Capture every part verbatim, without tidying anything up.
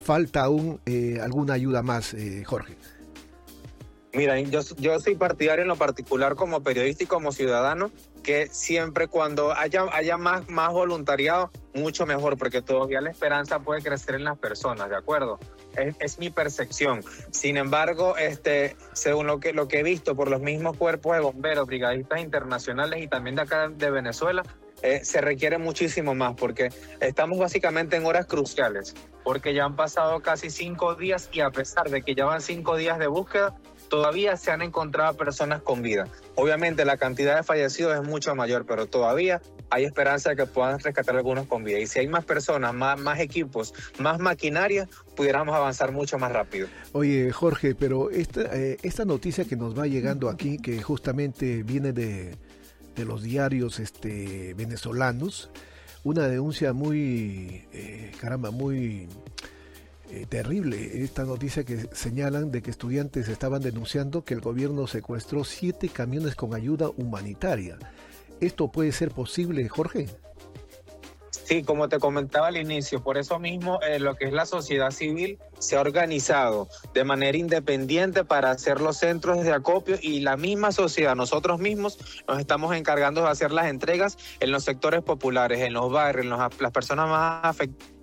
falta aún eh, alguna ayuda más, eh, Jorge? Mira, yo, yo soy partidario en lo particular como periodista y como ciudadano, que siempre cuando haya, haya más, más voluntariado, mucho mejor, porque todavía la esperanza puede crecer en las personas, ¿de acuerdo? Es, es mi percepción. Sin embargo, este, según lo que, lo que he visto por los mismos cuerpos de bomberos, brigadistas internacionales y también de acá de Venezuela, eh, se requiere muchísimo más, porque estamos básicamente en horas cruciales, porque ya han pasado casi cinco días y a pesar de que ya van cinco días de búsqueda, todavía se han encontrado personas con vida. Obviamente la cantidad de fallecidos es mucho mayor, pero todavía hay esperanza de que puedan rescatar algunos con vida. Y si hay más personas, más, más equipos, más maquinaria, pudiéramos avanzar mucho más rápido. Oye, Jorge, pero esta, eh, esta noticia que nos va llegando aquí, que justamente viene de, de los diarios este, venezolanos, una denuncia muy, eh, caramba, muy... Eh, terrible esta noticia que señalan de que estudiantes estaban denunciando que el gobierno secuestró siete camiones con ayuda humanitaria. ¿Esto puede ser posible, Jorge? Sí, como te comentaba al inicio, por eso mismo eh, lo que es la sociedad civil se ha organizado de manera independiente para hacer los centros de acopio y la misma sociedad, nosotros mismos nos estamos encargando de hacer las entregas en los sectores populares, en los barrios, en los, las personas más afectadas.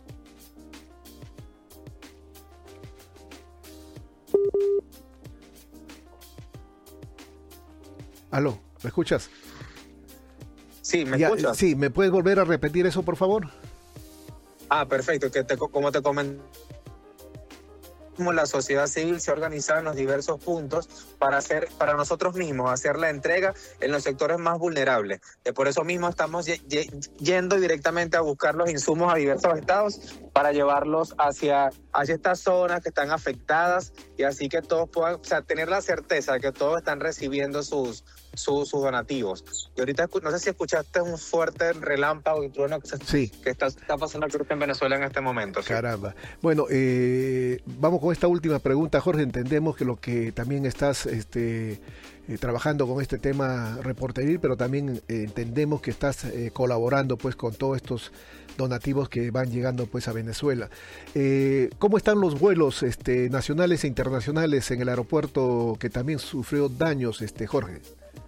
Aló, ¿me escuchas? Sí, ¿me ya, escuchas? Sí, ¿me puedes volver a repetir eso, por favor? Ah, perfecto, que te, como te comenté, como la sociedad civil se ha organizado en los diversos puntos para hacer, para nosotros mismos, hacer la entrega en los sectores más vulnerables. Y por eso mismo estamos y, y, yendo directamente a buscar los insumos a diversos estados para llevarlos hacia, hacia estas zonas que están afectadas y así que todos puedan, o sea, tener la certeza de que todos están recibiendo sus, sus, sus donativos. Y ahorita, no sé si escuchaste un fuerte relámpago y trueno que, se, sí. que está, está pasando aquí en Venezuela en este momento. ¿Sí? Caramba. Bueno, eh, vamos con esta última pregunta, Jorge. Entendemos que lo que también estás este, eh, trabajando con este tema reporteril, pero también eh, entendemos que estás eh, colaborando pues con todos estos donativos que van llegando pues a Venezuela. Eh, ¿Cómo están los vuelos este, nacionales e internacionales en el aeropuerto que también sufrió daños, este, Jorge?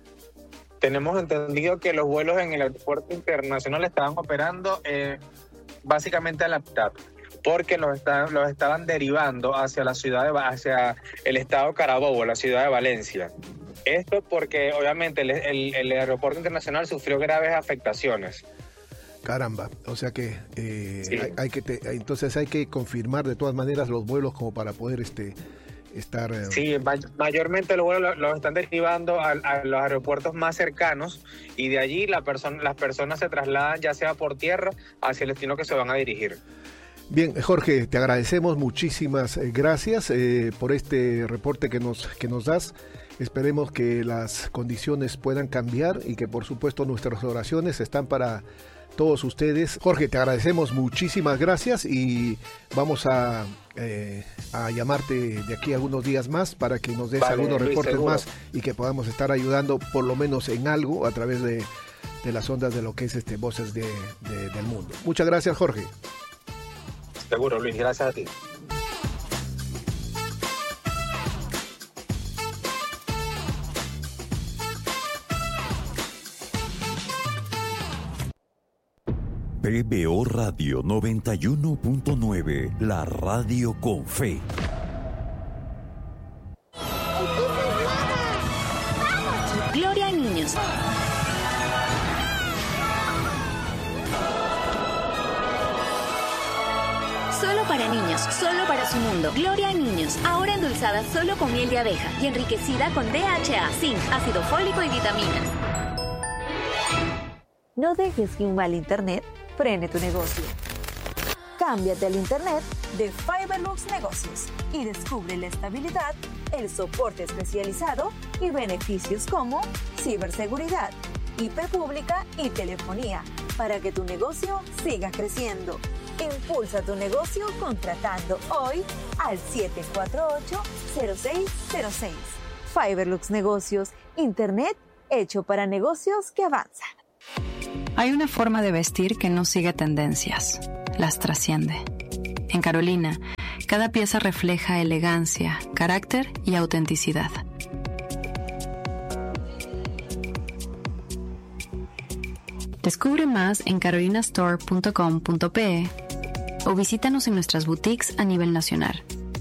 Tenemos entendido que los vuelos en el aeropuerto internacional estaban operando eh, básicamente a la mitad, porque los, está, los estaban derivando hacia la ciudad de, hacia el estado Carabobo, la ciudad de Valencia. Esto porque obviamente el, el, el aeropuerto internacional sufrió graves afectaciones. Caramba, o sea que, eh, sí. hay, hay que te, entonces hay que confirmar de todas maneras los vuelos como para poder este estar... Eh... Sí, may- mayormente los vuelos los, los están derivando a, a los aeropuertos más cercanos y de allí la persona, las personas se trasladan ya sea por tierra hacia el destino que se van a dirigir. Bien, Jorge, te agradecemos muchísimas eh, gracias eh, por este reporte que nos, que nos das. Esperemos que las condiciones puedan cambiar y que por supuesto nuestras oraciones están para todos ustedes. Jorge, te agradecemos muchísimas gracias y vamos a, eh, a llamarte de aquí a algunos días más para que nos des vale, algunos Luis, reportes seguro. más y que podamos estar ayudando por lo menos en algo a través de, de las ondas de lo que es este Voces de, de, del Mundo. Muchas gracias, Jorge. Seguro, Luis, gracias a ti. P B O Radio noventa y uno punto nueve, la radio con fe. Gloria a niños. Solo para niños, solo para su mundo. Gloria a niños, ahora endulzada solo con miel de abeja y enriquecida con D H A, zinc, ácido fólico y vitaminas. No dejes que un mal internet frene tu negocio. Cámbiate al internet de Fiberlux Negocios y descubre la estabilidad, el soporte especializado y beneficios como ciberseguridad, I P pública y telefonía para que tu negocio siga creciendo. Impulsa tu negocio contratando hoy al siete cuatro ocho, cero seis cero seis. Fiberlux Negocios, internet hecho para negocios que avanzan. Hay una forma de vestir que no sigue tendencias, las trasciende. En Carolina, cada pieza refleja elegancia, carácter y autenticidad. Descubre más en carolina store punto com punto pe o visítanos en nuestras boutiques a nivel nacional.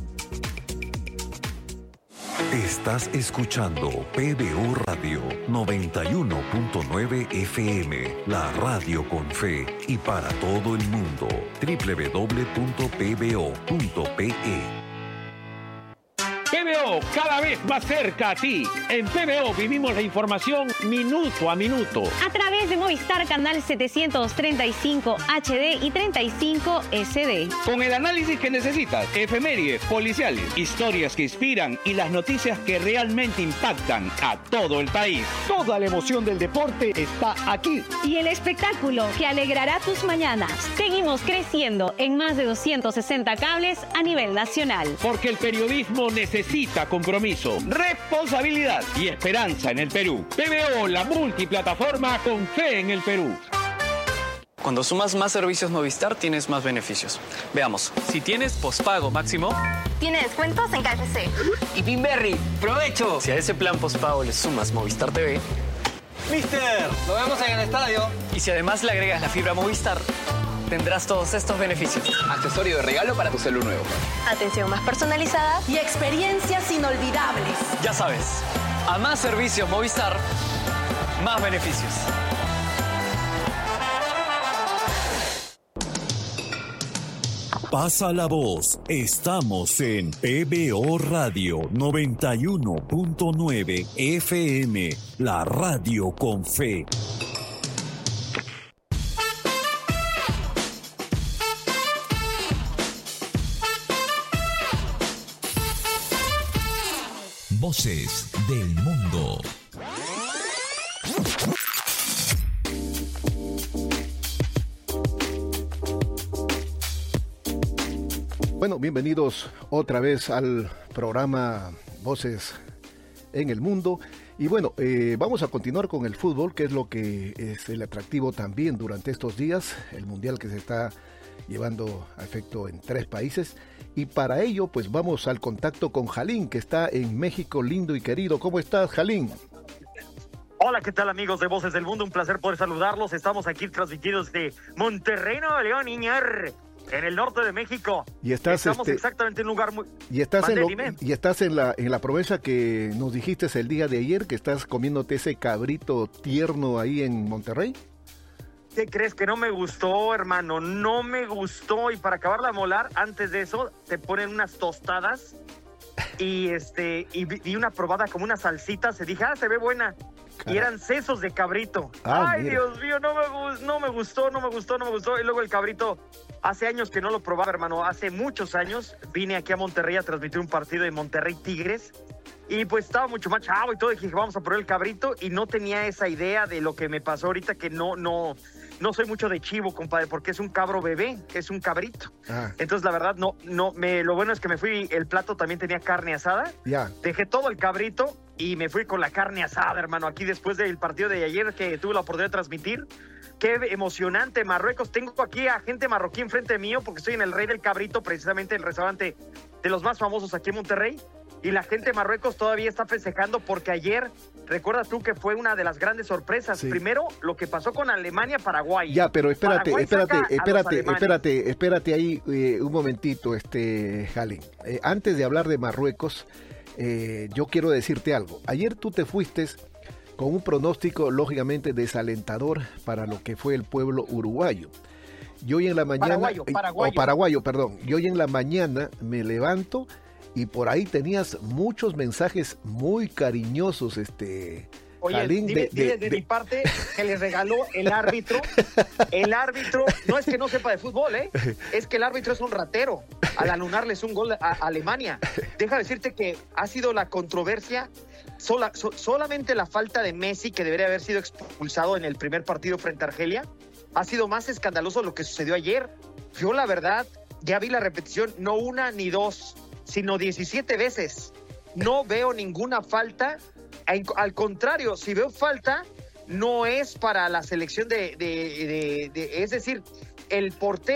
Estás escuchando P B O Radio noventa y uno punto nueve F M, la radio con fe y para todo el mundo. doble u doble u doble u punto p b o punto p e. P B O, cada vez más cerca a ti. En P B O vivimos la información minuto a minuto. A través de Movistar Canal setecientos treinta y cinco H D y treinta y cinco S D. Con el análisis que necesitas, efemérides, policiales, historias que inspiran y las noticias que realmente impactan a todo el país. Toda la emoción del deporte está aquí. Y el espectáculo que alegrará tus mañanas. Seguimos creciendo en más de doscientos sesenta cables a nivel nacional. Porque el periodismo necesita Necesita compromiso, responsabilidad y esperanza en el Perú. P B O, la multiplataforma con fe en el Perú. Cuando sumas más servicios Movistar, tienes más beneficios. Veamos, si tienes pospago máximo... Tiene descuentos en K F C. Y Pinberry, ¡provecho! Si a ese plan pospago le sumas Movistar T V... ¡Mister! ¡Lo vemos en el estadio! Y si además le agregas la fibra Movistar... tendrás todos estos beneficios. Accesorio de regalo para tu celu nuevo. Atención más personalizada y experiencias inolvidables. Ya sabes, a más servicios Movistar, más beneficios. Pasa la voz. Estamos en P B O Radio noventa y uno punto nueve F M, la radio con fe. Voces del mundo. Bueno, bienvenidos otra vez al programa Voces en el Mundo. Y bueno, eh, vamos a continuar con el fútbol, que es lo que es el atractivo también durante estos días, el mundial que se está llevando a efecto en tres países. Y para ello, pues vamos al contacto con Jalín, que está en México, lindo y querido. ¿Cómo estás, Jalín? Hola, ¿qué tal, amigos de Voces del Mundo? Un placer poder saludarlos. Estamos aquí transmitidos de Monterrey, Nuevo León, Iñar, en el norte de México. Y estás, Estamos este, exactamente en un lugar muy... Y estás, Mande, en, lo, dime. y estás en la en la promesa que nos dijiste el día de ayer, que estás comiéndote ese cabrito tierno ahí en Monterrey. ¿Qué crees? Que no me gustó, hermano, no me gustó. Y para acabarla de molar, antes de eso, te ponen unas tostadas y este y vi y una probada como una salsita. Se dije, ah, se ve buena. Caray. Y eran sesos de cabrito. Ah, Ay, mira. Dios mío, no me, no me gustó, no me gustó, no me gustó. Y luego el cabrito, hace años que no lo probaba, hermano. Hace muchos años vine aquí a Monterrey a transmitir un partido de Monterrey Tigres. Y pues estaba mucho más chavo y todo, y dije, vamos a probar el cabrito, y no tenía esa idea de lo que me pasó ahorita, que no, no, no soy mucho de chivo, compadre, porque es un cabro bebé, que es un cabrito. Ah. Entonces, la verdad, no, no, me, lo bueno es que me fui, el plato también tenía carne asada, Ya. dejé todo el cabrito y me fui con la carne asada, hermano, aquí después del partido de ayer que tuve la oportunidad de transmitir. Qué emocionante, Marruecos. Tengo aquí a gente marroquí enfrente mío, porque estoy en el Rey del Cabrito, precisamente el restaurante de los más famosos aquí en Monterrey. Y la gente de Marruecos todavía está festejando porque ayer, recuerdas tú que fue una de las grandes sorpresas. Sí. Primero, lo que pasó con Alemania-Paraguay. Ya, pero espérate, Paraguay espérate, saca a los espérate, alemanes. espérate, espérate ahí eh, un momentito, este Jalín. Eh, antes de hablar de Marruecos, eh, yo quiero decirte algo. Ayer tú te fuiste con un pronóstico lógicamente desalentador para lo que fue el pueblo uruguayo. Yo hoy en la mañana, Paraguayo, paraguayo. o paraguayo, perdón, yo hoy en la mañana me levanto y por ahí tenías muchos mensajes muy cariñosos, este Oye, Jalín, dile, de, dile de, de de- mi parte que le regaló el árbitro. El árbitro, no es que no sepa de fútbol, ¿eh? Es que el árbitro es un ratero al anunarles un gol a, a Alemania. Deja decirte que ha sido la controversia, sola, so- solamente la falta de Messi, que debería haber sido expulsado en el primer partido frente a Argelia, ha sido más escandaloso lo que sucedió ayer. Yo, la verdad, ya vi la repetición, no una ni dos, sino diecisiete veces. No veo ninguna falta. Al al contrario, si veo falta, no es para la selección de, de, de, de- es decir, el portero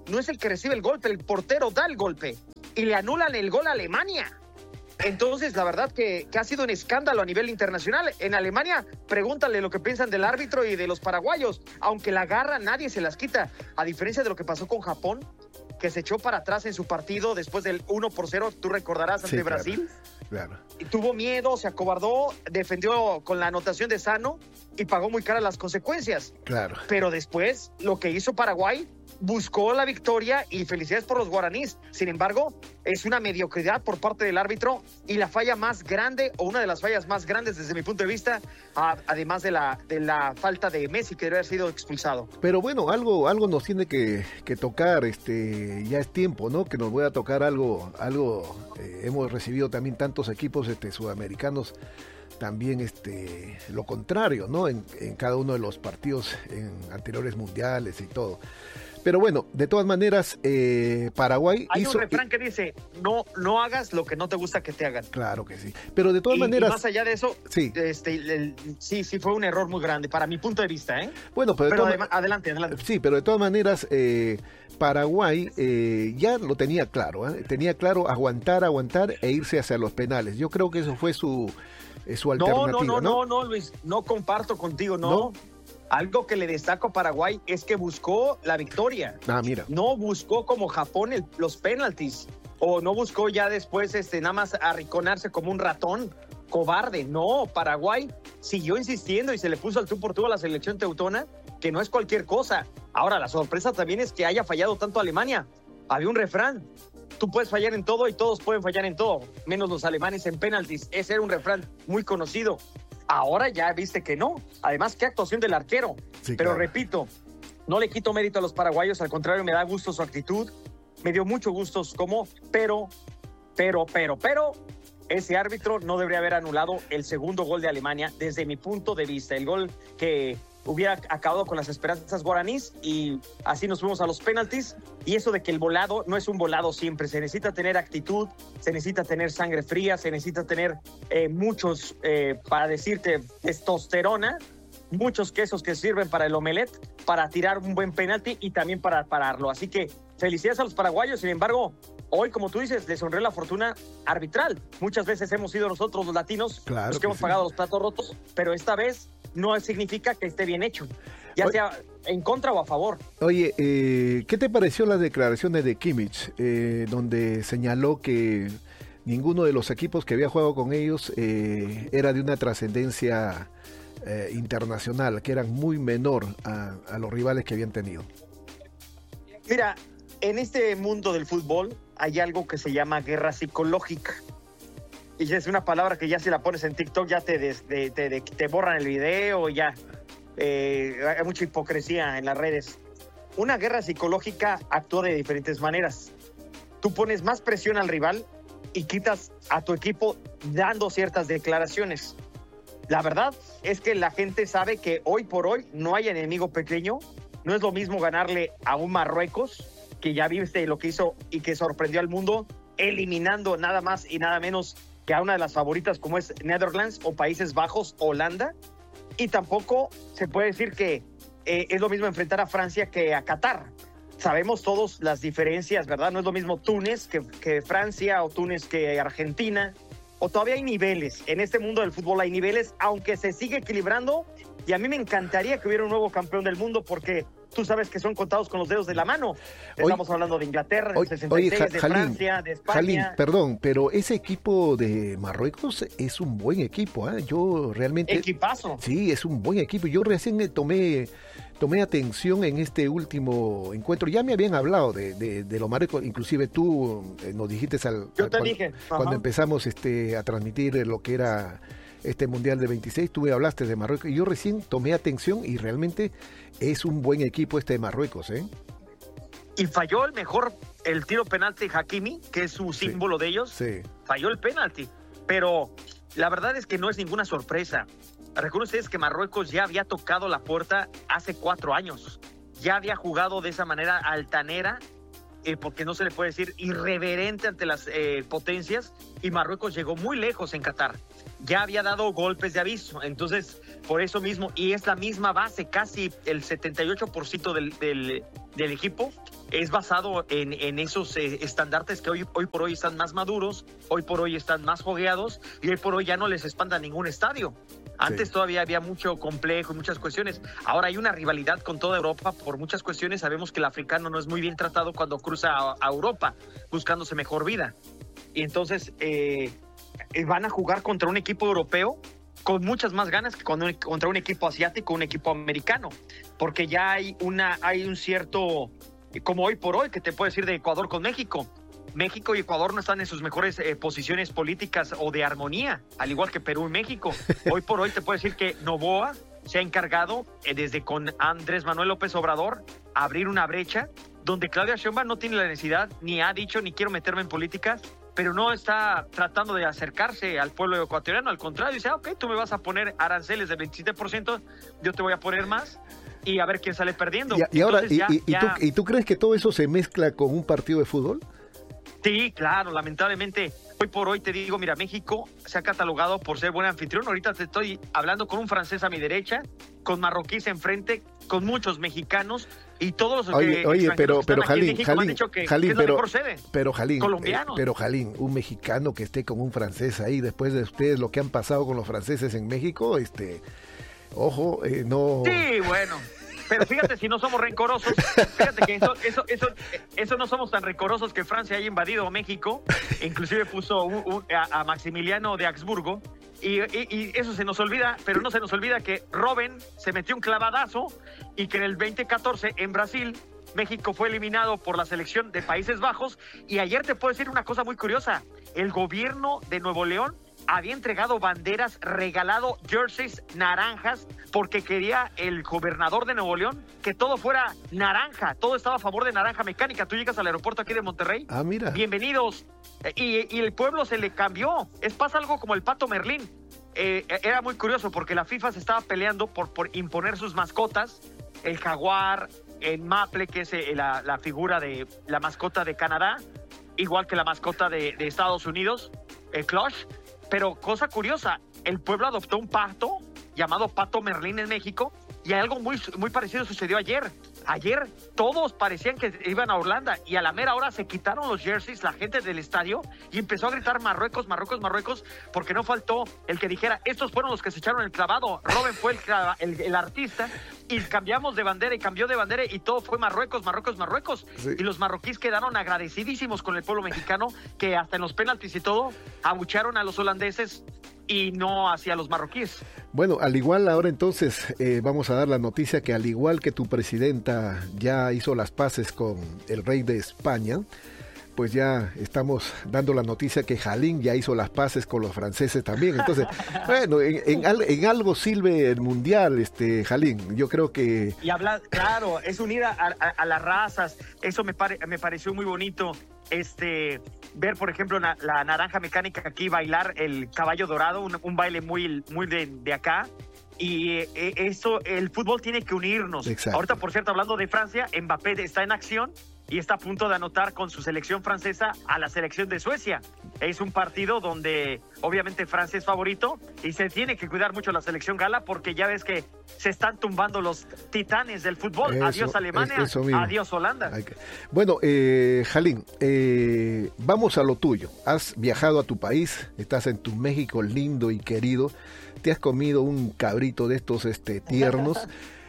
no es el que recibe el golpe, el portero da el golpe y le anulan el gol a Alemania. Entonces, la verdad que, que ha sido un escándalo a nivel internacional. En Alemania, pregúntale lo que piensan del árbitro y de los paraguayos. Aunque la garra nadie se las quita. A diferencia de lo que pasó con Japón, que se echó para atrás en su partido después del uno por cero, tú recordarás, ante sí, Brasil. Claro, claro. Y tuvo miedo, se acobardó, defendió con la anotación de Sano y pagó muy caras las consecuencias. Claro. Pero después, lo que hizo Paraguay, buscó la victoria y felicidades por los guaraníes. Sin embargo, es una mediocridad por parte del árbitro y la falla más grande, o una de las fallas más grandes desde mi punto de vista, a, además de la, de la falta de Messi, que debe haber sido expulsado. Pero bueno, algo, algo nos tiene que, que tocar, este, ya es tiempo, ¿no? Que nos voy a tocar algo, algo eh, hemos recibido también tantos equipos este, sudamericanos, también este, lo contrario, ¿no? En, en cada uno de los partidos en anteriores mundiales y todo. Pero bueno, de todas maneras, eh, Paraguay Hay hizo... un refrán que dice, no, no hagas lo que no te gusta que te hagan. Claro que sí. Pero de todas y, maneras... Y más allá de eso, sí, este, el, el, sí, sí fue un error muy grande, para mi punto de vista, ¿eh? Bueno, pero... pero todas, adelante, adelante. Sí, pero de todas maneras, eh, Paraguay eh, ya lo tenía claro, ¿eh? Tenía claro aguantar, aguantar e irse hacia los penales. Yo creo que eso fue su, eh, su alternativa, no, no, no, ¿no? no, no, Luis, no comparto contigo, no. ¿No? Algo que le destaco a Paraguay es que buscó la victoria. Ah, mira. No buscó como Japón el, los penaltis, o no buscó ya después este, nada más arriconarse como un ratón cobarde. No, Paraguay siguió insistiendo y se le puso al tú por tú a la selección teutona, que no es cualquier cosa. Ahora, la sorpresa también es que haya fallado tanto Alemania. Había un refrán: tú puedes fallar en todo y todos pueden fallar en todo, menos los alemanes en penaltis. Ese era un refrán muy conocido. Ahora ya viste que no. Además, qué actuación del arquero. Sí, Pero claro. repito, no le quito mérito a los paraguayos, al contrario, me da gusto su actitud. Me dio mucho gusto como, pero, pero, pero, pero, ese árbitro no debería haber anulado el segundo gol de Alemania desde mi punto de vista. El gol que hubiera acabado con las esperanzas guaraníes, y así nos fuimos a los penaltis. Y eso de que el volado no es un volado siempre, se necesita tener actitud, se necesita tener sangre fría, se necesita tener eh, muchos, eh, para decirte, testosterona, muchos quesos que sirven para el omelette, para tirar un buen penalti y también para pararlo. Así que felicidades a los paraguayos. Sin embargo, hoy, como tú dices, les sonrió la fortuna arbitral. Muchas veces hemos sido nosotros los latinos Claro los que, que hemos sí. pagado los platos rotos, pero esta vez no significa que esté bien hecho, ya Oye, sea en contra o a favor. Oye, eh, ¿qué te pareció las declaraciones de Kimmich, eh, donde señaló que ninguno de los equipos que había jugado con ellos eh, era de una trascendencia eh, internacional, que eran muy menor a, a los rivales que habían tenido? Mira, en este mundo del fútbol hay algo que se llama guerra psicológica. Y es una palabra que ya si la pones en TikTok ya te, des, te, te, te borran el video, ya. Eh, hay mucha hipocresía en las redes. Una guerra psicológica actúa de diferentes maneras. Tú pones más presión al rival y quitas a tu equipo dando ciertas declaraciones. La verdad es que la gente sabe que hoy por hoy no hay enemigo pequeño. No es lo mismo ganarle a un Marruecos, que ya viste lo que hizo y que sorprendió al mundo, eliminando nada más y nada menos que a una de las favoritas como es Netherlands o Países Bajos, Holanda. Y tampoco se puede decir que eh, es lo mismo enfrentar a Francia que a Qatar. Sabemos todos las diferencias, ¿verdad? No es lo mismo Túnez que, que Francia, o Túnez que Argentina. O todavía hay niveles. En este mundo del fútbol hay niveles, aunque se sigue equilibrando. Y a mí me encantaría que hubiera un nuevo campeón del mundo, porque tú sabes que son contados con los dedos de la mano. Estamos hoy, hablando de Inglaterra, hoy, del sesenta y seis, oye, de Jalín, Francia, de España. Jalín, perdón, pero ese equipo de Marruecos es un buen equipo, ¿eh? Yo realmente... Equipazo. Sí, es un buen equipo. Yo recién tomé, tomé atención en este último encuentro. Ya me habían hablado de, de, de los Marruecos, inclusive tú eh, nos dijiste al, Yo al, te cuando, dije. cuando empezamos este, a transmitir lo que era este Mundial de veintiséis, tú me hablaste de Marruecos y yo recién tomé atención y realmente es un buen equipo este de Marruecos, ¿eh? Y falló el mejor, el tiro penalti Hakimi, que es su Sí. símbolo de ellos. Sí. Falló el penalti, pero la verdad es que no es ninguna sorpresa. Recuerden ustedes que Marruecos ya había tocado la puerta hace cuatro años. Ya había jugado de esa manera altanera eh, porque no se le puede decir irreverente ante las eh, potencias, y Marruecos llegó muy lejos en Qatar. Ya había dado golpes de aviso, entonces por eso mismo, y es la misma base, casi el setenta y ocho por ciento del, del, del equipo es basado en, en esos eh, estandartes que hoy, hoy por hoy están más maduros, hoy por hoy están más fogueados, y hoy por hoy ya no les espanta ningún estadio. Antes sí. Todavía había mucho complejo y muchas cuestiones. Ahora hay una rivalidad con toda Europa por muchas cuestiones. Sabemos que el africano no es muy bien tratado cuando cruza a, a Europa buscándose mejor vida. Y entonces eh, van a jugar contra un equipo europeo con muchas más ganas que con un, contra un equipo asiático, un equipo americano. Porque ya hay, una, hay un cierto, como hoy por hoy, que te puedo decir de Ecuador con México. México y Ecuador no están en sus mejores eh, posiciones políticas o de armonía, al igual que Perú y México. Hoy por hoy te puedo decir que Noboa se ha encargado, eh, desde con Andrés Manuel López Obrador, abrir una brecha donde Claudia Sheinbaum no tiene la necesidad, ni ha dicho, ni quiero meterme en política, pero no está tratando de acercarse al pueblo ecuatoriano. Al contrario, dice, ah, ok, tú me vas a poner aranceles del veintisiete por ciento, yo te voy a poner más, y a ver quién sale perdiendo. Y, y ahora, Entonces, y, ya, y, y, ya... tú, ¿y tú crees que todo eso se mezcla con un partido de fútbol? Sí, claro, lamentablemente, hoy por hoy te digo, mira, México se ha catalogado por ser buen anfitrión. Ahorita te estoy hablando con un francés a mi derecha, con marroquíes enfrente, con muchos mexicanos y todos los oye, que, oye, pero, que pero están aquí en Jalín, México me han Jalín, dicho que, Jalín, que es la pero, mejor sede. pero Jalín, Colombianos. Eh, pero Jalín, un mexicano que esté con un francés ahí, después de ustedes lo que han pasado con los franceses en México, este, ojo, eh, no... Sí, bueno... Pero fíjate, si no somos rencorosos, fíjate que eso, eso, eso, eso no somos tan rencorosos que Francia haya invadido México, inclusive puso un, un, a, a Maximiliano de Habsburgo, y, y, y eso se nos olvida, pero no se nos olvida que Robben se metió un clavadazo y que en el veinte catorce en Brasil México fue eliminado por la selección de Países Bajos, y ayer te puedo decir una cosa muy curiosa, el gobierno de Nuevo León había entregado banderas, regalado jerseys naranjas, porque quería el gobernador de Nuevo León que todo fuera naranja, todo estaba a favor de naranja mecánica. Tú llegas al aeropuerto aquí de Monterrey, ah, mira. Bienvenidos, y, y el pueblo se le cambió. Es pasa algo como el Pato Merlín. Eh, era muy curioso porque la FIFA se estaba peleando por, por imponer sus mascotas, el jaguar, el maple, que es la, la figura de la mascota de Canadá, igual que la mascota de, de Estados Unidos, el Clutch. Pero cosa curiosa, el pueblo adoptó un pato llamado Pato Merlín en México, y algo muy, muy parecido sucedió ayer. Ayer todos parecían que iban a Orlando, y a la mera hora se quitaron los jerseys la gente del estadio y empezó a gritar Marruecos, Marruecos, Marruecos, porque no faltó el que dijera, estos fueron los que se echaron el clavado, Robben fue el, el, el artista, y cambiamos de bandera y cambió de bandera y todo fue Marruecos, Marruecos, Marruecos. Sí. Y los marroquíes quedaron agradecidísimos con el pueblo mexicano, que hasta en los penaltis y todo abucharon a los holandeses y no hacia los marroquíes. Bueno, al igual ahora entonces eh, vamos a dar la noticia que al igual que tu presidenta ya hizo las paces con el rey de España, pues ya estamos dando la noticia que Jalín ya hizo las paces con los franceses también. Entonces, bueno, en, en, al, en algo sirve el mundial, este Jalín. Yo creo que... Y habla, claro, es unir a, a, a las razas. Eso me, pare, me pareció muy bonito. Este, ver, por ejemplo, na, la naranja mecánica aquí bailar el caballo dorado, un, un baile muy, muy de, de acá. Y eh, eso, el fútbol tiene que unirnos. Exacto. Ahorita, por cierto, hablando de Francia, Mbappé está en acción y está a punto de anotar con su selección francesa a la selección de Suecia. Es un partido donde obviamente Francia es favorito y se tiene que cuidar mucho la selección gala, porque ya ves que se están tumbando los titanes del fútbol. Eso, adiós Alemania, es, adiós Holanda. Que... Bueno, eh, Jalín, eh, vamos a lo tuyo. Has viajado a tu país, estás en tu México lindo y querido, te has comido un cabrito de estos este, tiernos.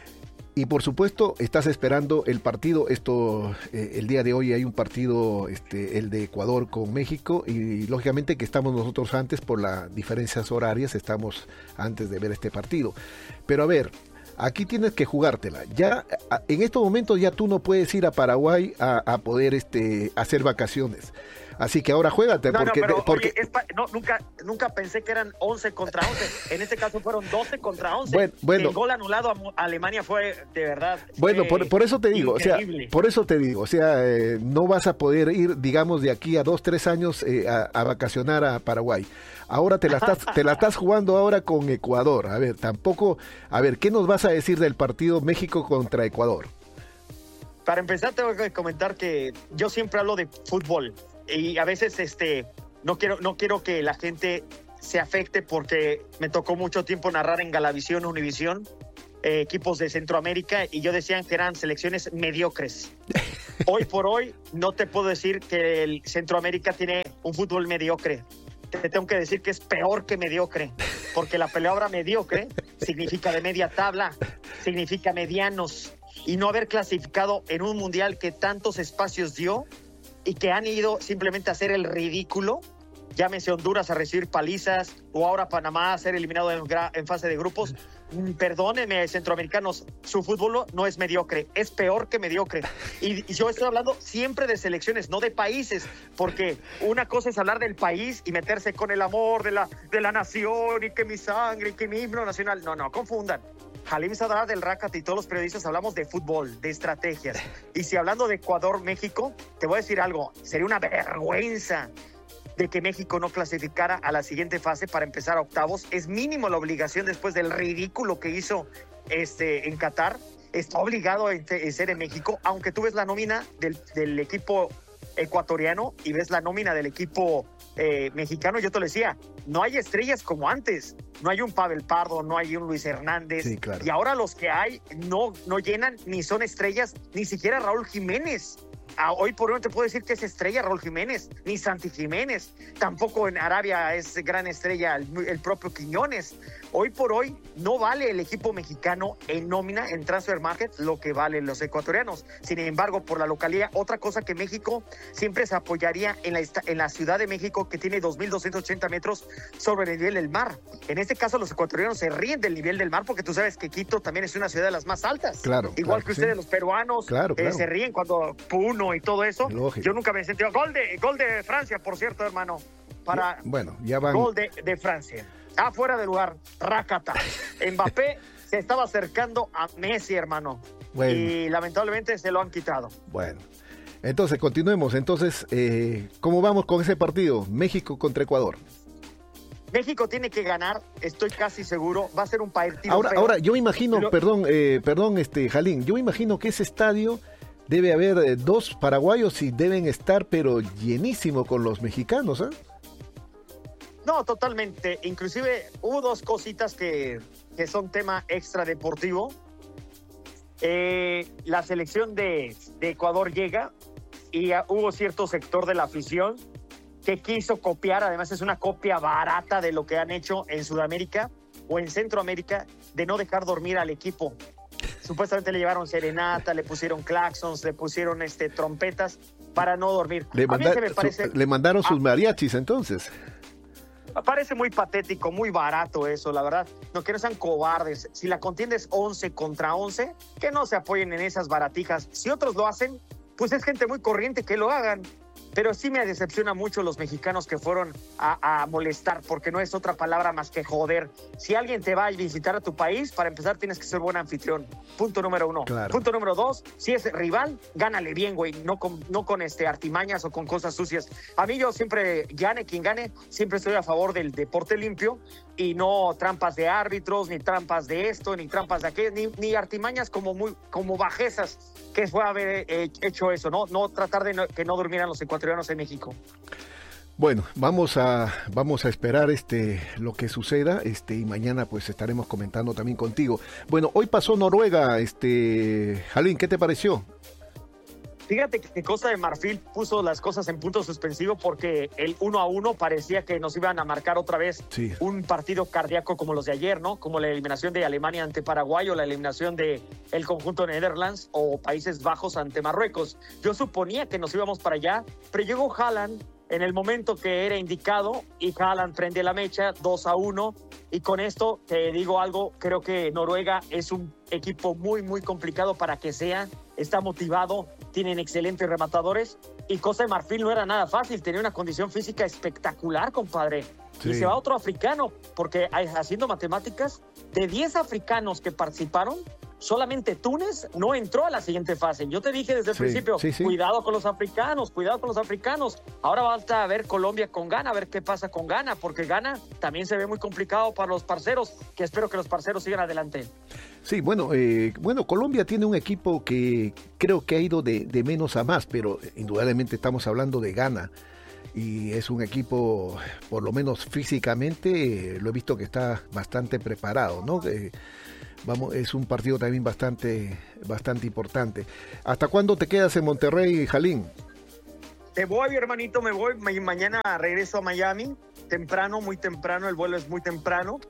Y por supuesto, estás esperando el partido. Esto, eh, el día de hoy hay un partido, este, el de Ecuador con México, y lógicamente que estamos nosotros antes por las diferencias horarias, estamos antes de ver este partido. Pero a ver, aquí tienes que jugártela. Ya, a, en estos momentos ya tú no puedes ir a Paraguay a, a poder este, hacer vacaciones. Así que ahora juégate, no, porque... No, pero, porque... Oye, pa- no, nunca, nunca pensé que eran once contra once. En este caso fueron doce contra once. Bueno, bueno. El gol anulado a Alemania fue, de verdad... Bueno, por, por eso te digo, increíble. o sea, por eso te digo, o sea, eh, no vas a poder ir, digamos, de aquí a dos, tres años eh, a, a vacacionar a Paraguay. Ahora te la estás, te la estás jugando ahora con Ecuador. A ver, tampoco... A ver, ¿qué nos vas a decir del partido México contra Ecuador? Para empezar, tengo que comentar que yo siempre hablo de fútbol y a veces este, no, quiero, no quiero que la gente se afecte porque me tocó mucho tiempo narrar en Galavisión, Univisión, eh, equipos de Centroamérica y yo decían que eran selecciones mediocres. Hoy por hoy no te puedo decir que el Centroamérica tiene un fútbol mediocre. Te tengo que decir que es peor que mediocre, porque la palabra mediocre significa de media tabla, significa medianos. Y no haber clasificado en un mundial que tantos espacios dio y que han ido simplemente a hacer el ridículo, llámese Honduras a recibir palizas o ahora Panamá a ser eliminado en, en fase de grupos. Perdónenme, centroamericanos, su fútbol no es mediocre, es peor que mediocre. Y, y yo estoy hablando siempre de selecciones, no de países, porque una cosa es hablar del país y meterse con el amor de la, de la nación y que mi sangre y que mi himno nacional. No, no, confundan. Halim Sadar del Racat y todos los periodistas hablamos de fútbol, de estrategias. Y si hablando de Ecuador, México, te voy a decir algo, sería una vergüenza de que México no clasificara a la siguiente fase para empezar a octavos. Es mínimo la obligación después del ridículo que hizo este, en Qatar. Está obligado a ser en México, aunque tú ves la nómina del, del equipo ecuatoriano y ves la nómina del equipo eh, mexicano. Yo te lo decía, no hay estrellas como antes. No hay un Pavel Pardo, no hay un Luis Hernández. Sí, claro. Y ahora los que hay no, no llenan ni son estrellas, ni siquiera Raúl Jiménez. Ah, hoy por hoy no te puedo decir que es estrella Raúl Jiménez, ni Santi Jiménez. Tampoco en Arabia es gran estrella el, el propio Quiñones. Hoy por hoy no vale el equipo mexicano en nómina, en transfer market, lo que valen los ecuatorianos. Sin embargo, por la localidad, otra cosa que México siempre se apoyaría en la, en la Ciudad de México, que tiene dos mil doscientos ochenta metros sobre el nivel del mar. En este caso, los ecuatorianos se ríen del nivel del mar porque tú sabes que Quito también es una ciudad de las más altas. Claro. Igual claro, que ustedes, sí. los peruanos, claro, claro. Eh, se ríen cuando Puno y todo eso. Lógico. Yo nunca me he sentido. Gol de, gol de Francia, por cierto, hermano. Para bueno, ya van. Gol de, de Francia. Ah, fuera de lugar. Rácata. Mbappé se estaba acercando a Messi, hermano. Bueno. Y lamentablemente se lo han quitado. Bueno. Entonces, continuemos. Entonces, eh, ¿cómo vamos con ese partido? México contra Ecuador. México tiene que ganar, estoy casi seguro. Va a ser un partido. Ahora, feo. ahora yo me imagino, Pero... perdón, eh, perdón, este, Jalín, yo me imagino que ese estadio debe haber eh, dos paraguayos y deben estar, pero llenísimo con los mexicanos, ¿eh? No, totalmente. Inclusive hubo dos cositas que, que son tema extra deportivo. Eh, la selección de, de Ecuador llega y uh, hubo cierto sector de la afición que quiso copiar, además es una copia barata de lo que han hecho en Sudamérica o en Centroamérica, de no dejar dormir al equipo. Supuestamente le llevaron serenata, le pusieron claxons, le pusieron este, trompetas para no dormir. Le, A mí manda, se me parece, su, le mandaron sus ah, mariachis entonces. Parece muy patético, muy barato eso, la verdad. No, que no sean cobardes. Si la contienda es once contra once, que no se apoyen en esas baratijas. Si otros lo hacen, pues es gente muy corriente, que lo hagan. Pero sí me decepciona mucho los mexicanos que fueron a, a molestar, porque no es otra palabra más que joder. Si alguien te va a visitar a tu país, para empezar tienes que ser buen anfitrión. Punto número uno. Claro. Punto número dos, si es rival, gánale bien, güey, no con, no con este, artimañas o con cosas sucias. A mí yo siempre, gane quien gane, siempre estoy a favor del deporte limpio y no trampas de árbitros, ni trampas de esto, ni trampas de aquello, ni, ni artimañas como, muy, como bajezas que fue haber eh, hecho eso, ¿no? No tratar de no, que no durmieran los ecuatorianos en México. Bueno, vamos a vamos a esperar este lo que suceda, este y mañana pues estaremos comentando también contigo. Bueno, hoy pasó Noruega, este Jalín, ¿qué te pareció? Fíjate que Costa de Marfil puso las cosas en punto suspensivo porque el uno a uno parecía que nos iban a marcar otra vez sí. un partido cardíaco como los de ayer, ¿no? Como la eliminación de Alemania ante Paraguay o la eliminación de el conjunto de Netherlands o Países Bajos ante Marruecos. Yo suponía que nos íbamos para allá, pero llegó Haaland en el momento que era indicado y Haaland prende la mecha dos a uno y con esto te digo algo, creo que Noruega es un equipo muy muy complicado para que sea, está motivado, tienen excelentes rematadores y Costa de Marfil no era nada fácil, tenía una condición física espectacular, compadre. Sí. Y se va otro africano, porque haciendo matemáticas, de diez africanos que participaron, solamente Túnez no entró a la siguiente fase. Yo te dije desde el Sí, principio, sí, sí. cuidado con los africanos, cuidado con los africanos. Ahora falta ver Colombia con Ghana, a ver qué pasa con Ghana, porque Ghana también se ve muy complicado para los parceros, que espero que los parceros sigan adelante. Sí, bueno, eh, bueno, Colombia tiene un equipo que creo que ha ido de, de menos a más, pero indudablemente estamos hablando de Ghana. Y es un equipo, por lo menos físicamente, eh, lo he visto que está bastante preparado, ¿no? Eh, vamos, es un partido también bastante, bastante importante. ¿Hasta cuándo te quedas en Monterrey, Jalín? Te voy, hermanito, me voy. Ma- mañana regreso a Miami, temprano, muy temprano, el vuelo es muy temprano.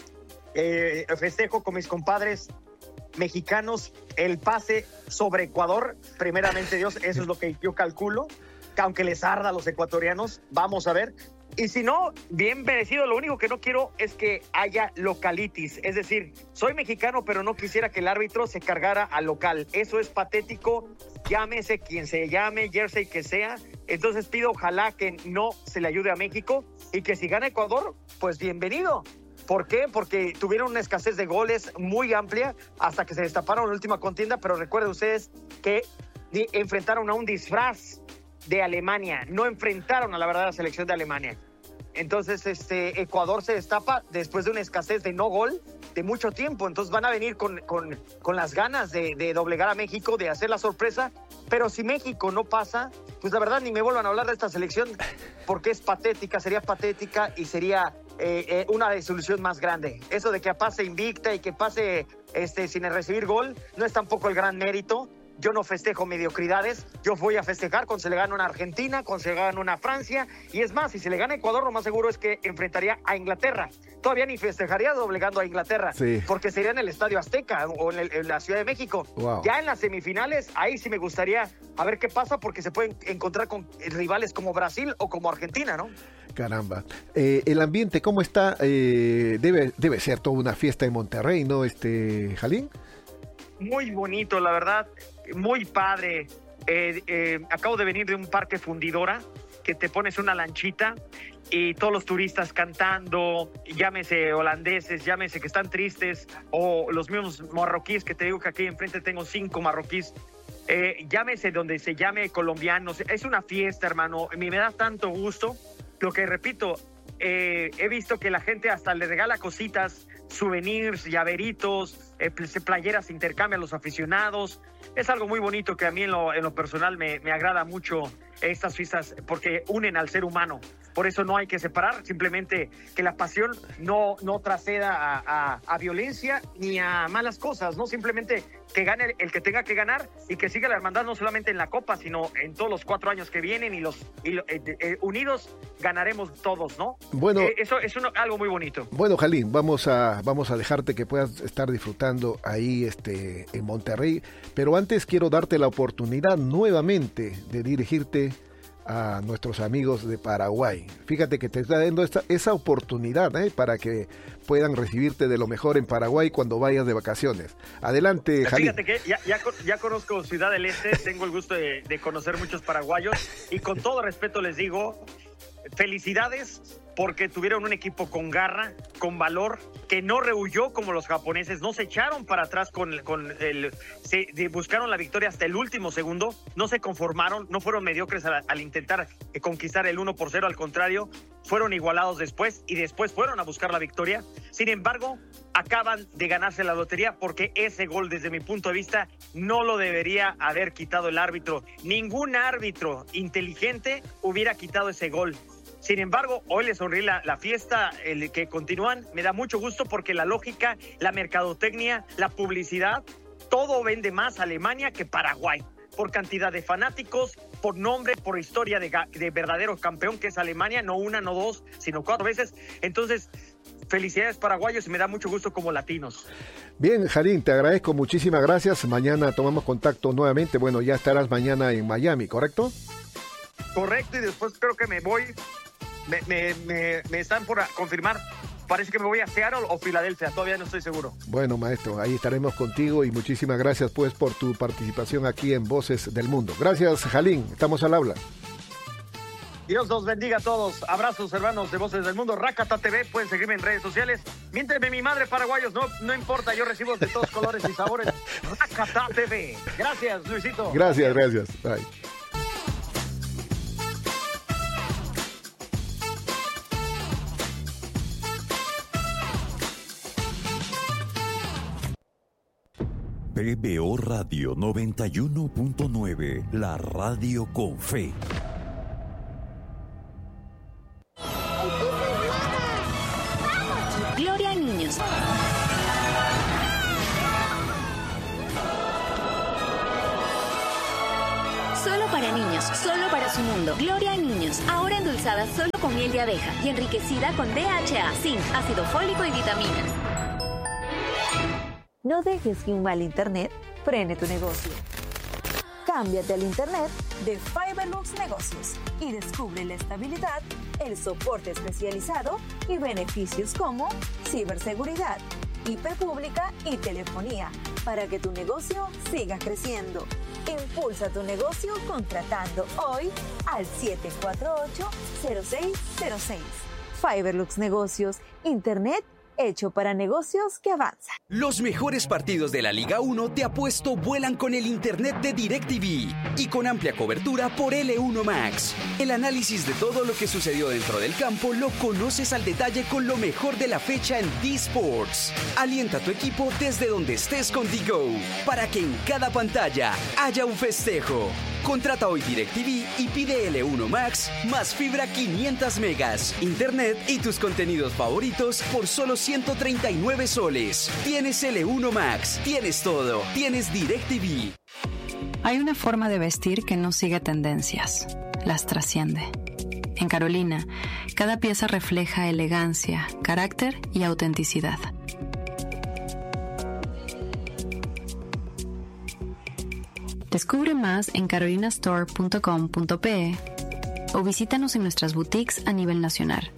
Eh, festejo con mis compadres mexicanos el pase sobre Ecuador, primeramente Dios, eso es lo que yo calculo. Que aunque les arda a los ecuatorianos, vamos a ver. Y si no, bien merecido. Lo único que no quiero es que haya localitis. Es decir, soy mexicano, pero no quisiera que el árbitro se cargara al local. Eso es patético. Llámese quien se llame, jersey que sea. Entonces pido ojalá que no se le ayude a México y que si gana Ecuador, pues bienvenido. ¿Por qué? Porque tuvieron una escasez de goles muy amplia hasta que se destaparon en la última contienda. Pero recuerden ustedes que di- enfrentaron a un disfraz de Alemania, no enfrentaron a la verdadera selección de Alemania. Entonces, este, Ecuador se destapa después de una escasez de no gol de mucho tiempo. Entonces van a venir con, con, con las ganas de, de doblegar a México, de hacer la sorpresa. Pero si México no pasa, pues la verdad ni me vuelvan a hablar de esta selección porque es patética, sería patética y sería eh, eh, una desilusión más grande. Eso de que pase invicta y que pase este, sin recibir gol no es tampoco el gran mérito. Yo no festejo mediocridades, yo voy a festejar con se le gana una Argentina, con se le gana una Francia, y es más, si se le gana Ecuador, lo más seguro es que enfrentaría a Inglaterra. Todavía ni festejaría doblegando a Inglaterra, Sí. porque sería en el Estadio Azteca o en, el- en la Ciudad de México. Wow. Ya en las semifinales, ahí sí me gustaría a ver qué pasa, porque se pueden encontrar con rivales como Brasil o como Argentina, ¿no? Caramba. Eh, el ambiente, ¿cómo está? Eh, debe, debe ser toda una fiesta en Monterrey, ¿no, este Jalín? Muy bonito, la verdad, muy padre. Eh, eh, acabo de venir de un parque fundidora que te pones una lanchita y todos los turistas cantando, llámese holandeses, llámese que están tristes, o los mismos marroquíes, que te digo que aquí enfrente tengo cinco marroquíes, eh, llámese donde se llame colombianos. Es una fiesta, hermano. A mí me da tanto gusto. Lo que repito, eh, he visto que la gente hasta le regala cositas, souvenirs, llaveritos, eh, playeras se intercambian los aficionados. Es algo muy bonito que a mí en lo, en lo personal me, me agrada mucho estas fiestas porque unen al ser humano. Por eso no hay que separar, simplemente que la pasión no, no trasceda a, a, a violencia ni a malas cosas, ¿no? Simplemente que gane el, el que tenga que ganar y que siga la hermandad no solamente en la Copa, sino en todos los cuatro años que vienen y los y, lo- eh, eh, unidos ganaremos todos, ¿no? Bueno. Eh, eso es uno- algo muy bonito. Bueno, Jalín, vamos a, vamos a dejarte que puedas estar disfrutando ahí este, en Monterrey, pero antes quiero darte la oportunidad nuevamente de dirigirte a nuestros amigos de Paraguay. Fíjate que te está dando esta, esa oportunidad ¿eh? para que puedan recibirte de lo mejor en Paraguay cuando vayas de vacaciones. Adelante, Jalín. Fíjate que ya, ya, co- ya conozco Ciudad del Este, tengo el gusto de, de conocer muchos paraguayos y con todo respeto les digo, felicidades porque tuvieron un equipo con garra, con valor, que no rehuyó como los japoneses, no se echaron para atrás con, con el... Se, de- buscaron la victoria hasta el último segundo, no se conformaron, no fueron mediocres al, al intentar eh, conquistar el uno por cero, al contrario, fueron igualados después y después fueron a buscar la victoria. Sin embargo, acaban de ganarse la lotería porque ese gol, desde mi punto de vista, no lo debería haber quitado el árbitro. Ningún árbitro inteligente hubiera quitado ese gol. Sin embargo, hoy les sonríe la, la fiesta, el que continúan. Me da mucho gusto porque la lógica, la mercadotecnia, la publicidad, todo vende más Alemania que Paraguay. Por cantidad de fanáticos, por nombre, por historia de, ga- de verdadero campeón que es Alemania, no una, no dos, sino cuatro veces. Entonces, felicidades paraguayos y me da mucho gusto como latinos. Bien, Jalín, te agradezco, muchísimas gracias. Mañana tomamos contacto nuevamente. Bueno, ya estarás mañana en Miami, ¿correcto? Correcto, y después creo que me voy, me, me, me, me están por confirmar, parece que me voy a Seattle o Filadelfia, todavía no estoy seguro. Bueno, maestro, ahí estaremos contigo y muchísimas gracias pues por tu participación aquí en Voces del Mundo. Gracias, Jalín, estamos al habla. Dios los bendiga a todos. Abrazos, hermanos de Voces del Mundo. Rakata T V, pueden seguirme en redes sociales. Miénteme mi madre, paraguayos, no, no importa, yo recibo de todos colores y sabores. Rakata T V. Gracias, Luisito. Gracias, gracias. Bye. P B O Radio noventa y uno punto nueve, la radio con fe. Gloria a niños. Solo para niños, solo para su mundo. Gloria a niños, ahora endulzada solo con miel de abeja y enriquecida con D H A, zinc, ácido fólico y vitaminas. No dejes que un mal internet frene tu negocio. Cámbiate al internet de Fiberlux Negocios y descubre la estabilidad, el soporte especializado y beneficios como ciberseguridad, hiperpública y telefonía para que tu negocio siga creciendo. Impulsa tu negocio contratando hoy al siete cuatro ocho, cero seis cero seis. Fiberlux Negocios, internet hecho para negocios que avanzan. Los mejores partidos de la Liga uno te apuesto vuelan con el internet de DirecTV y con amplia cobertura por L uno Max. El análisis de todo lo que sucedió dentro del campo lo conoces al detalle con lo mejor de la fecha en D-Sports. Alienta a tu equipo desde donde estés con D-Go para que en cada pantalla haya un festejo. Contrata hoy DirecTV y pide L uno Max más fibra quinientos megas, internet y tus contenidos favoritos por solo ciento treinta y nueve soles. Tienes L uno Max, tienes todo, tienes DirecTV. Hay una forma de vestir que no sigue tendencias, las trasciende. En Carolina, cada pieza refleja elegancia, carácter y autenticidad. Descubre más en carolina store punto com punto pe o visítanos en nuestras boutiques a nivel nacional.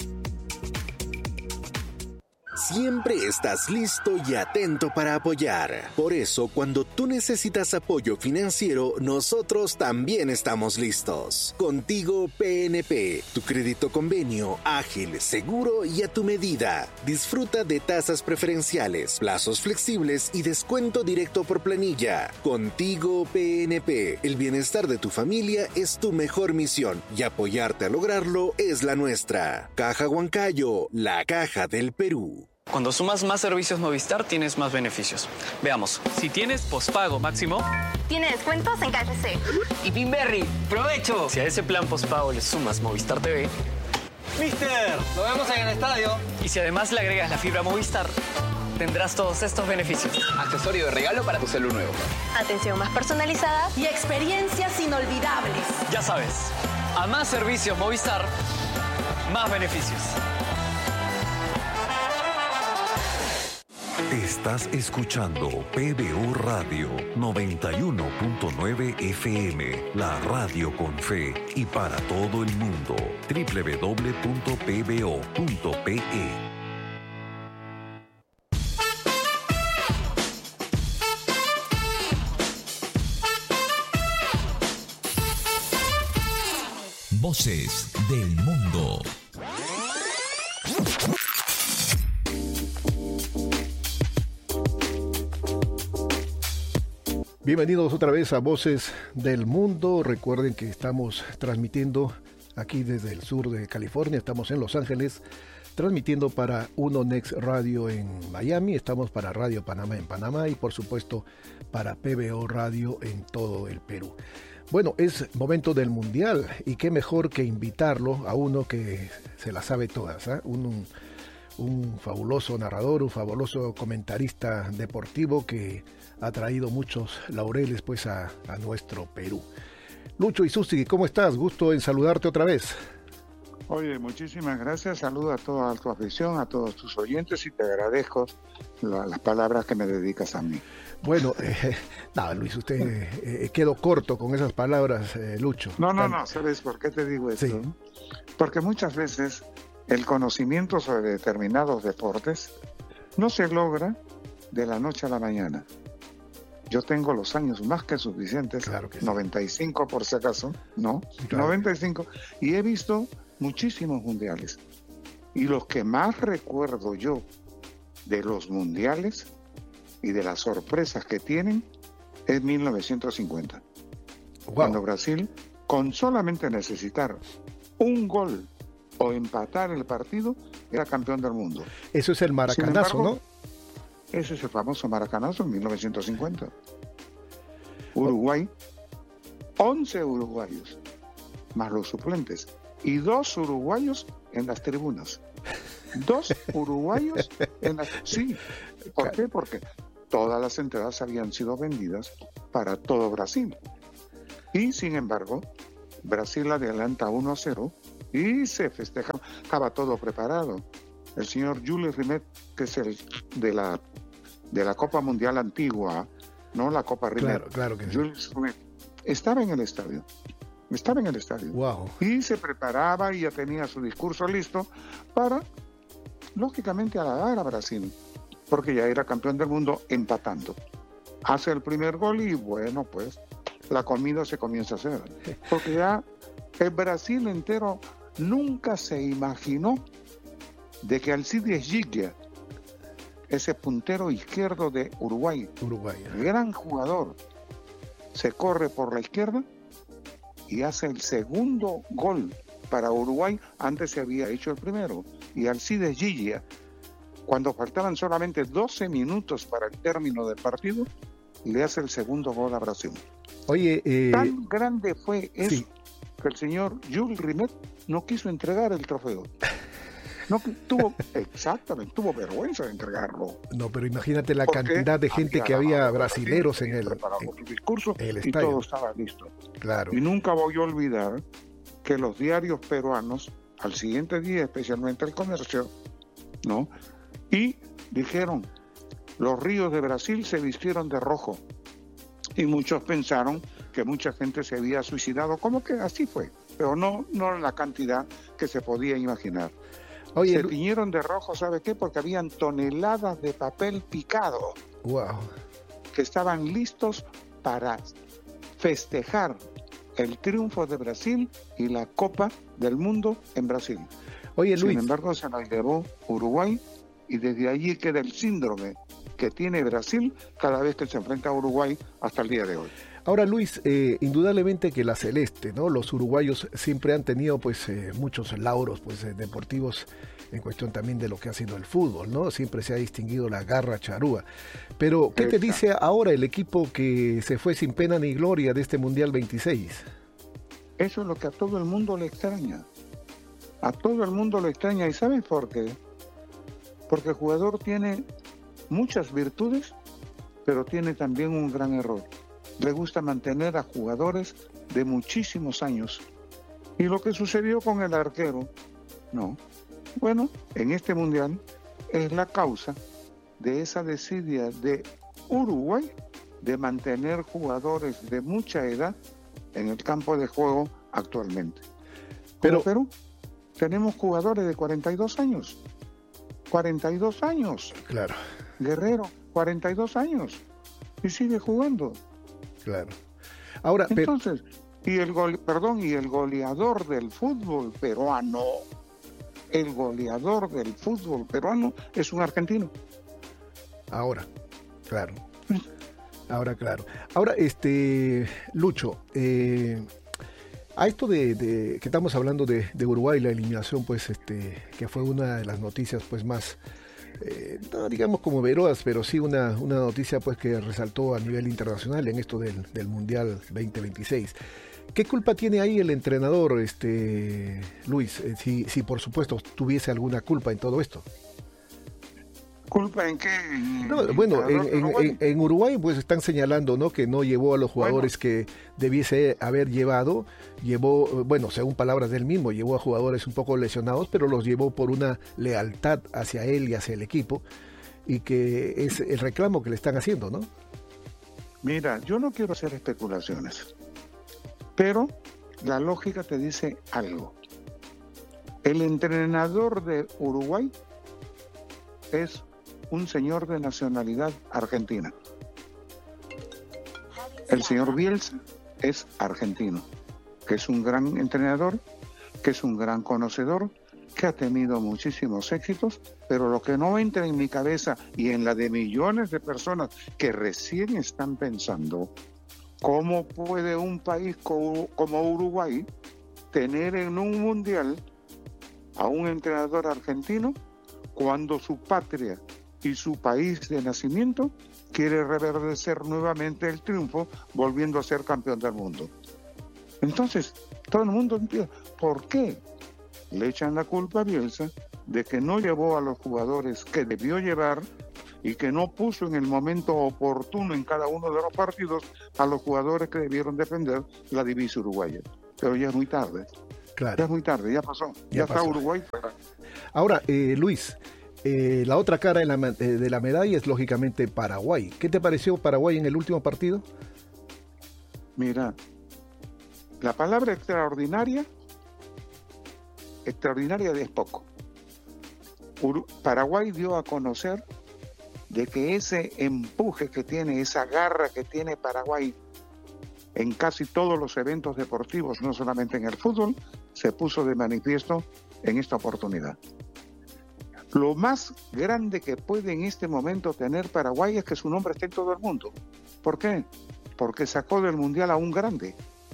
Siempre estás listo y atento para apoyar. Por eso, cuando tú necesitas apoyo financiero, nosotros también estamos listos. Contigo P N P, tu crédito convenio, ágil, seguro y a tu medida. Disfruta de tasas preferenciales, plazos flexibles y descuento directo por planilla. Contigo P N P, el bienestar de tu familia es tu mejor misión y apoyarte a lograrlo es la nuestra. Caja Huancayo, la caja del Perú. Cuando sumas más servicios Movistar, tienes más beneficios. Veamos, si tienes pospago máximo... Tiene descuentos en K F C. Y Pinberry, ¡provecho! Si a ese plan pospago le sumas Movistar T V... ¡Mister! ¡Nos vemos en el estadio! Y si además le agregas la fibra Movistar, tendrás todos estos beneficios. Accesorio de regalo para tu celu nuevo. Atención más personalizada y experiencias inolvidables. Ya sabes, a más servicios Movistar, más beneficios. Estás escuchando P B O Radio noventa y uno punto nueve F M, la radio con fe y para todo el mundo. doble u doble u doble u punto p b o punto p e. Voces del mundo. Bienvenidos otra vez a Voces del Mundo. Recuerden que estamos transmitiendo aquí desde el sur de California. Estamos en Los Ángeles, transmitiendo para Uno Next Radio en Miami. Estamos para Radio Panamá en Panamá y por supuesto para P B O Radio en todo el Perú. Bueno, es momento del Mundial y qué mejor que invitarlo a uno que se la sabe todas, ¿eh? un, un, un fabuloso narrador, un fabuloso comentarista deportivo que ha traído muchos laureles pues a, a nuestro Perú. Lucho Isusti, ¿cómo estás? Gusto en saludarte otra vez. Oye, muchísimas gracias, saludo a toda tu afición, a todos tus oyentes y te agradezco la, las palabras que me dedicas a mí. Bueno, eh, nada, Luis, usted eh, quedó corto con esas palabras, eh, Lucho. No, no, Tan... no, ¿sabes por qué te digo esto? Sí. Porque muchas veces el conocimiento sobre determinados deportes no se logra de la noche a la mañana. Yo tengo los años más que suficientes, claro que sí. noventa y cinco por si acaso, ¿no? Claro. noventa y cinco, y he visto muchísimos mundiales. Y los que más recuerdo yo de los mundiales y de las sorpresas que tienen es mil novecientos cincuenta. Wow. Cuando Brasil, con solamente necesitar un gol o empatar el partido, era campeón del mundo. Eso es el maracanazo, embargo, ¿no? Ese es el famoso maracanazo en mil novecientos cincuenta. Uruguay, once uruguayos, más los suplentes, y dos uruguayos en las tribunas. Dos uruguayos en las... Sí, ¿por qué? Porque todas las entradas habían sido vendidas para todo Brasil. Y sin embargo, Brasil adelanta uno a cero y se festeja. Estaba todo preparado. El señor Jules Rimet, que es el de la, de la Copa Mundial antigua, no la Copa Rimet. Claro, claro que sí. Jules Rimet estaba en el estadio. Estaba en el estadio. Wow. Y se preparaba y ya tenía su discurso listo para, lógicamente, halagar a Brasil, porque ya era campeón del mundo empatando. Hace el primer gol y bueno, pues la comida se comienza a hacer. Porque ya el Brasil entero nunca se imaginó de que Alcides Gigia, ese puntero izquierdo de Uruguay, Uruguay, gran jugador, se corre por la izquierda y hace el segundo gol para Uruguay. Antes se había hecho el primero. Y Alcides Gigia, cuando faltaban solamente doce minutos para el término del partido, le hace el segundo gol a Brasil. Oye, eh... tan grande fue eso, sí, que el señor Jules Rimet no quiso entregar el trofeo. No tuvo, exactamente, tuvo vergüenza de entregarlo. No, pero imagínate la cantidad de gente que había brasileros en el, en el discurso el y todo estaba listo. Claro. Y nunca voy a olvidar que los diarios peruanos, al siguiente día, especialmente el Comercio, ¿no? Y dijeron, los ríos de Brasil se vistieron de rojo. Y muchos pensaron que mucha gente se había suicidado, como que así fue, pero no, no la cantidad que se podía imaginar. Oye, se tiñeron de rojo, ¿sabe qué? Porque habían toneladas de papel picado. Wow. Que estaban listos para festejar el triunfo de Brasil y la Copa del Mundo en Brasil. Oye, Luis. Sin embargo, se la llevó Uruguay y desde allí queda el síndrome que tiene Brasil cada vez que se enfrenta a Uruguay hasta el día de hoy. Ahora, Luis, eh, indudablemente que la celeste, ¿no? Los uruguayos siempre han tenido pues eh, muchos lauros pues eh, deportivos en cuestión también de lo que ha sido el fútbol, ¿no? Siempre se ha distinguido la garra charrúa. Pero, ¿qué Exacto. te dice ahora el equipo que se fue sin pena ni gloria de este Mundial veintiséis? Eso es lo que a todo el mundo le extraña. A todo el mundo le extraña. ¿Y sabes por qué? Porque el jugador tiene muchas virtudes, pero tiene también un gran error. Le gusta mantener a jugadores de muchísimos años. Y lo que sucedió con el arquero, no. Bueno, en este mundial es la causa de esa desidia de Uruguay de mantener jugadores de mucha edad en el campo de juego actualmente. Pero Perú tenemos jugadores de cuarenta y dos años. cuarenta y dos años. Claro. Guerrero, cuarenta y dos años. Y sigue jugando. Claro. Ahora, entonces, pero... y el gol, perdón, y el goleador del fútbol peruano, el goleador del fútbol peruano es un argentino. Ahora, claro. Ahora, claro. Ahora, este, Lucho, eh, a esto de, de que estamos hablando de, de Uruguay, la eliminación, pues, este, que fue una de las noticias, pues, más Eh, no digamos como veroas, pero sí una, una noticia pues que resaltó a nivel internacional en esto del, del Mundial veinte veintiséis. ¿Qué culpa tiene ahí el entrenador, este Luis, eh, si, si por supuesto tuviese alguna culpa en todo esto? ¿Culpa en qué? No, bueno, en, en, en, en Uruguay pues están señalando, ¿no?, que no llevó a los jugadores bueno. que debiese haber llevado, llevó, bueno, según palabras del mismo, llevó a jugadores un poco lesionados, pero los llevó por una lealtad hacia él y hacia el equipo, y que es el reclamo que le están haciendo, ¿no? Mira, yo no quiero hacer especulaciones, pero la lógica te dice algo. El entrenador de Uruguay es un señor de nacionalidad argentina. El señor Bielsa es argentino, que es un gran entrenador, que es un gran conocedor, que ha tenido muchísimos éxitos, pero lo que no entra en mi cabeza y en la de millones de personas que recién están pensando, ¿cómo puede un país como, como Uruguay tener en un mundial a un entrenador argentino cuando su patria y su país de nacimiento quiere reverdecer nuevamente el triunfo volviendo a ser campeón del mundo? Entonces, todo el mundo empieza, ¿por qué? Le echan la culpa a Bielsa de que no llevó a los jugadores que debió llevar y que no puso en el momento oportuno en cada uno de los partidos a los jugadores que debieron defender la divisa uruguaya. Pero ya es muy tarde. Claro. Ya es muy tarde, ya pasó. Ya, Ya está pasó. Uruguay fuera. Ahora, eh, Luis, eh, la otra cara de la, eh, de la medalla es lógicamente Paraguay. ¿Qué te pareció Paraguay en el último partido? Mira, la palabra extraordinaria, extraordinaria es poco. Uru- Paraguay dio a conocer de que ese empuje que tiene, esa garra que tiene Paraguay en casi todos los eventos deportivos, no solamente en el fútbol, se puso de manifiesto en esta oportunidad. Lo más grande que puede en este momento tener Paraguay es que su nombre esté en todo el mundo. ¿Por qué? Porque sacó del Mundial a un grande.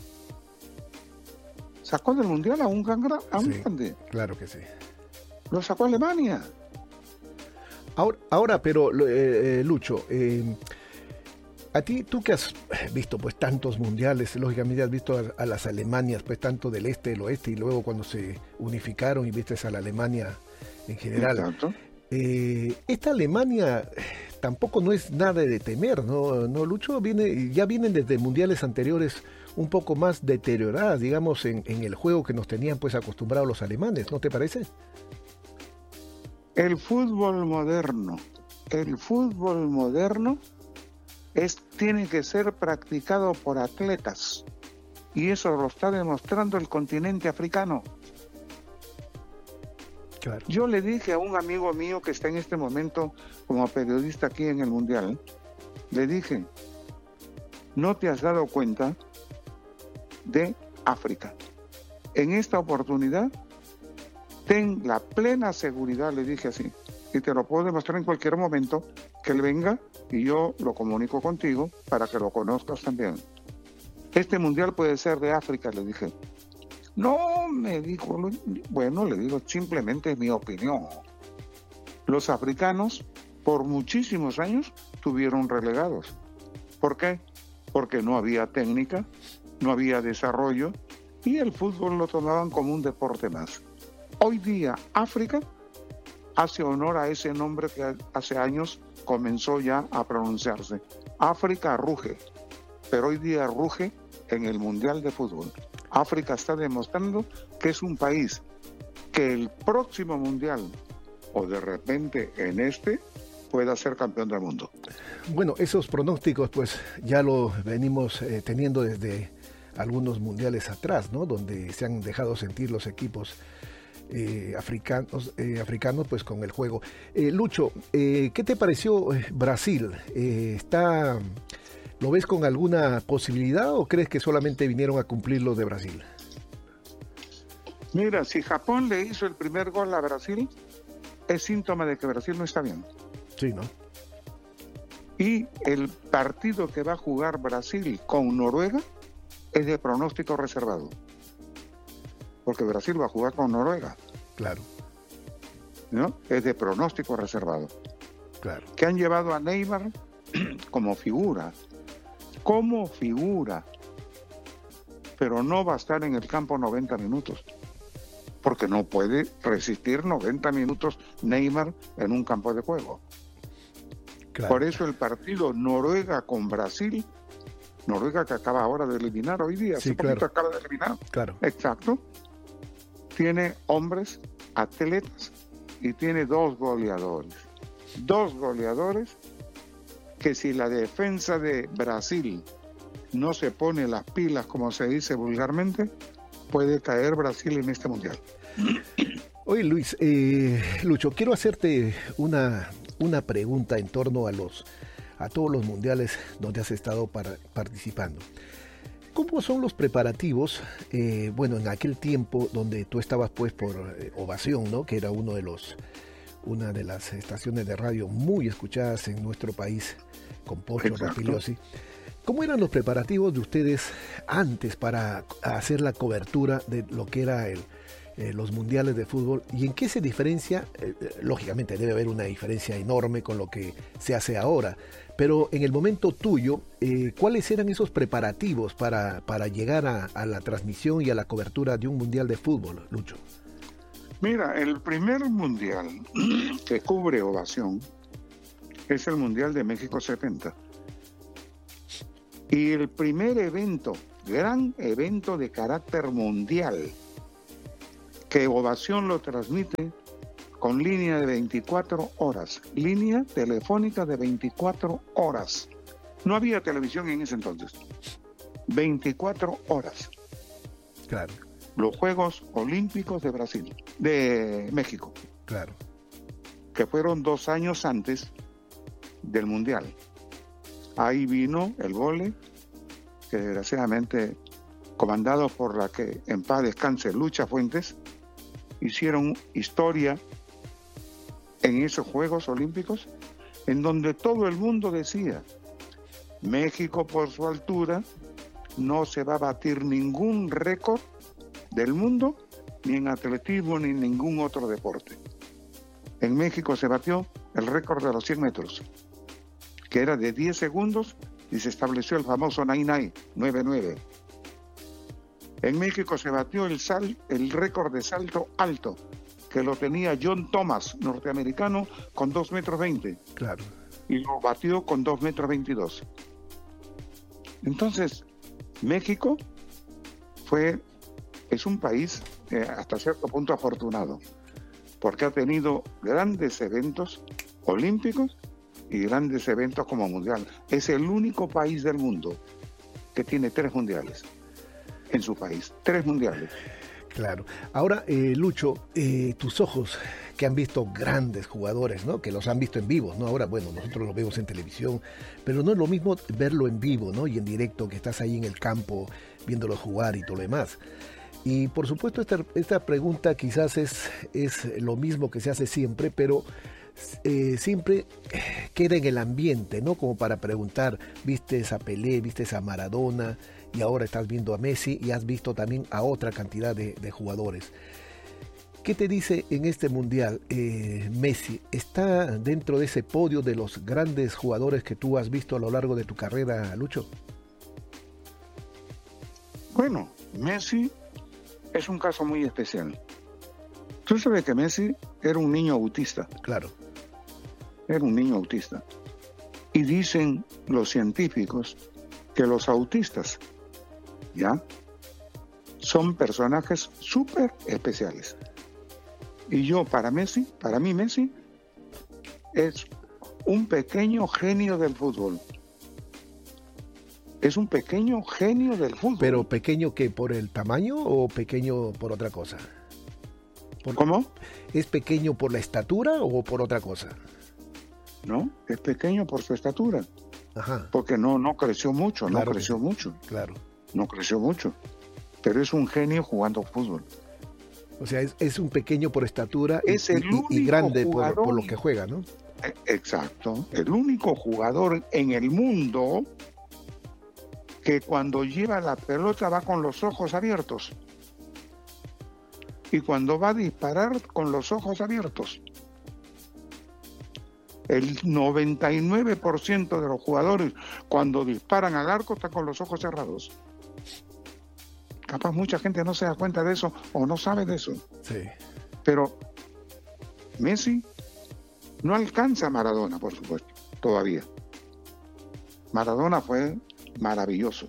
Sacó del Mundial a un, gran, a un Sí, grande. claro que sí. Lo sacó a Alemania. Ahora, ahora pero eh, eh, Lucho, eh, a ti, tú que has visto pues tantos mundiales, lógicamente has visto a, a las Alemanias, pues tanto del este, del oeste, y luego cuando se unificaron y viste a la Alemania en general. Exacto. Eh, esta Alemania eh, tampoco no es nada de temer, ¿no, no Lucho? Viene, ya vienen desde mundiales anteriores un poco más deterioradas, digamos, en, en el juego que nos tenían pues acostumbrados los alemanes, ¿no te parece? El fútbol moderno, el fútbol moderno es, tiene que ser practicado por atletas, y eso lo está demostrando el continente africano. Claro. Yo le dije a un amigo mío que está en este momento como periodista aquí en el Mundial, le dije, ¿no te has dado cuenta de África? En esta oportunidad, ten la plena seguridad, le dije así, y te lo puedo demostrar en cualquier momento, que él venga y yo lo comunico contigo para que lo conozcas también. Este Mundial puede ser de África, le dije. No, me dijo, bueno, le digo, simplemente es mi opinión. Los africanos, por muchísimos años, tuvieron relegados. ¿Por qué? Porque no había técnica, no había desarrollo, y el fútbol lo tomaban como un deporte más. Hoy día, África hace honor a ese nombre que hace años comenzó ya a pronunciarse. África ruge, pero hoy día ruge en el Mundial de Fútbol. África está demostrando que es un país que el próximo Mundial, o de repente en este, pueda ser campeón del mundo. Bueno, esos pronósticos pues ya lo venimos eh, teniendo desde algunos mundiales atrás, ¿no? Donde se han dejado sentir los equipos eh, africanos, eh, africanos pues con el juego. Eh, Lucho, eh, ¿qué te pareció eh, Brasil? Eh, ¿Está... ¿Lo ves con alguna posibilidad o crees que solamente vinieron a cumplir lo de Brasil? Mira, si Japón le hizo el primer gol a Brasil, es síntoma de que Brasil no está bien. Sí, ¿no? Y el partido que va a jugar Brasil con Noruega es de pronóstico reservado. Porque Brasil va a jugar con Noruega. Claro. ¿No? Es de pronóstico reservado. Claro. Que han llevado a Neymar como figura. Como figura. Pero no va a estar en el campo noventa minutos. Porque no puede resistir noventa minutos Neymar en un campo de juego. Claro. Por eso el partido Noruega con Brasil, Noruega que acaba ahora de eliminar hoy día, sí, hace claro. poquito acaba de eliminar. Claro. Exacto. Tiene hombres, atletas, y tiene dos goleadores. Dos goleadores que si la defensa de Brasil no se pone las pilas, como se dice vulgarmente, puede caer Brasil en este mundial. Oye, Luis, eh, Lucho, quiero hacerte una, una pregunta en torno a los a todos los mundiales donde has estado para, participando. ¿Cómo son los preparativos? Eh, bueno, en aquel tiempo donde tú estabas pues por eh, Ovación, ¿no? Que era uno de los, una de las estaciones de radio muy escuchadas en nuestro país, con Pocho Rapigliosi. ¿Cómo eran los preparativos de ustedes antes para hacer la cobertura de lo que era el, eh, los mundiales de fútbol? ¿Y en qué se diferencia? Eh, lógicamente debe haber una diferencia enorme con lo que se hace ahora. Pero en el momento tuyo, eh, ¿cuáles eran esos preparativos para, para llegar a, a la transmisión y a la cobertura de un mundial de fútbol, Lucho? Mira, el primer mundial que cubre Ovación es el Mundial de México setenta. Y el primer evento, gran evento de carácter mundial, que Ovación lo transmite con línea de veinticuatro horas, línea telefónica de veinticuatro horas. No había televisión en ese entonces. veinticuatro horas. Claro. Los Juegos Olímpicos de Brasil, de México. Claro. Que fueron dos años antes del Mundial. Ahí vino el vóley, que desgraciadamente, comandado por la que en paz descanse Lucha Fuentes, hicieron historia en esos Juegos Olímpicos, en donde todo el mundo decía, México por su altura no se va a batir ningún récord del mundo, ni en atletismo, ni en ningún otro deporte. En México se batió el récord de los cien metros, que era de diez segundos, y se estableció el famoso nueve nueve. En México se batió el, sal, el récord de salto alto, que lo tenía John Thomas, norteamericano, con dos metros veinte. Claro. Y lo batió con dos metros veintidós. Entonces, México fue, es un país eh, hasta cierto punto afortunado, porque ha tenido grandes eventos olímpicos y grandes eventos como mundial. Es el único país del mundo que tiene tres mundiales en su país, tres mundiales. Claro. Ahora, eh, Lucho, eh, tus ojos que han visto grandes jugadores, ¿no? Que los han visto en vivo, ¿no? Ahora, bueno, nosotros los vemos en televisión, pero no es lo mismo verlo en vivo, ¿no? Y en directo, que estás ahí en el campo viéndolos jugar y todo lo demás. Y por supuesto, esta, esta pregunta quizás es, es lo mismo que se hace siempre, pero eh, siempre queda en el ambiente, ¿no? Como para preguntar, ¿viste a Pelé, viste a Maradona? Y ahora estás viendo a Messi y has visto también a otra cantidad de, de jugadores. ¿Qué te dice en este mundial eh, Messi? ¿Está dentro de ese podio de los grandes jugadores que tú has visto a lo largo de tu carrera, Lucho? Bueno, Messi es un caso muy especial. Tú sabes que Messi era un niño autista. Claro. Era un niño autista. Y dicen los científicos que los autistas, ¿ya?, son personajes súper especiales. Y yo, para Messi, para mí Messi, es un pequeño genio del fútbol. Es un pequeño genio del fútbol. ¿Pero pequeño que por el tamaño o pequeño por otra cosa? Por... ¿Cómo? ¿Es pequeño por la estatura o por otra cosa? No, es pequeño por su estatura. Ajá. Porque no, no creció mucho, claro no creció mucho. Claro. No creció mucho. Pero es un genio jugando fútbol. O sea, es, es un pequeño por estatura es y, el y, y grande por, por lo que juega, ¿no? Exacto. El único jugador en el mundo que cuando lleva la pelota va con los ojos abiertos. Y cuando va a disparar con los ojos abiertos. El noventa y nueve por ciento de los jugadores cuando disparan al arco están con los ojos cerrados. Capaz mucha gente no se da cuenta de eso o no sabe de eso. Sí. Pero Messi no alcanza a Maradona, por supuesto, todavía. Maradona fue maravilloso.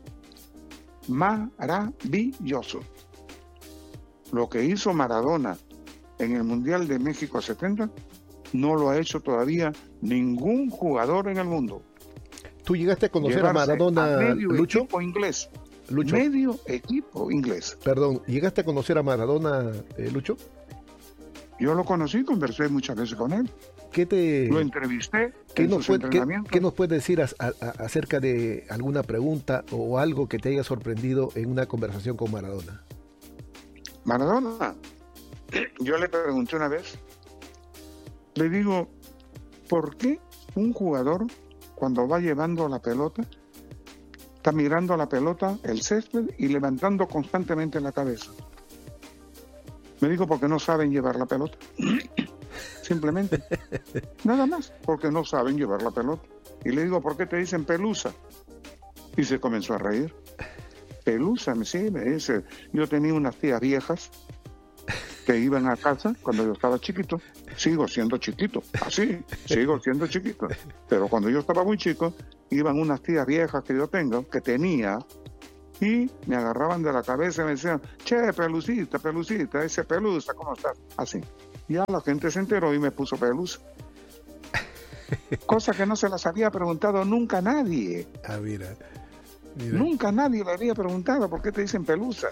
Maravilloso. Lo que hizo Maradona en el Mundial de México setenta no lo ha hecho todavía ningún jugador en el mundo. ¿Tú llegaste a conocer Llevarse a Maradona, a medio Lucho? Equipo inglés. Lucho? Medio equipo inglés. Perdón, ¿llegaste a conocer a Maradona, eh, Lucho? Yo lo conocí, conversé muchas veces con él. ¿qué te... Lo entrevisté ¿Qué en nos, sus puede, ¿qué, ¿Qué nos puedes decir a, a, acerca de alguna pregunta o algo que te haya sorprendido en una conversación con Maradona? Maradona, yo le pregunté una vez, le digo, ¿por qué un jugador cuando va llevando la pelota está mirando la pelota, el césped y levantando constantemente la cabeza? Me dijo, porque no saben llevar la pelota. Simplemente. Nada más, porque no saben llevar la pelota. Y le digo, ¿por qué te dicen pelusa? Y se comenzó a reír. Pelusa, sí, me dice. Yo tenía unas tías viejas que iban a casa cuando yo estaba chiquito. Sigo siendo chiquito, así, sigo siendo chiquito. Pero cuando yo estaba muy chico, iban unas tías viejas que yo tengo, que tenía, y me agarraban de la cabeza y me decían, che, pelucita, pelucita, ese pelusa, ¿cómo estás? Así. Ya la gente se enteró y me puso pelusa. Cosa que no se las había preguntado nunca a nadie. Ah, mira, mira. Nunca nadie le había preguntado por qué te dicen pelusa.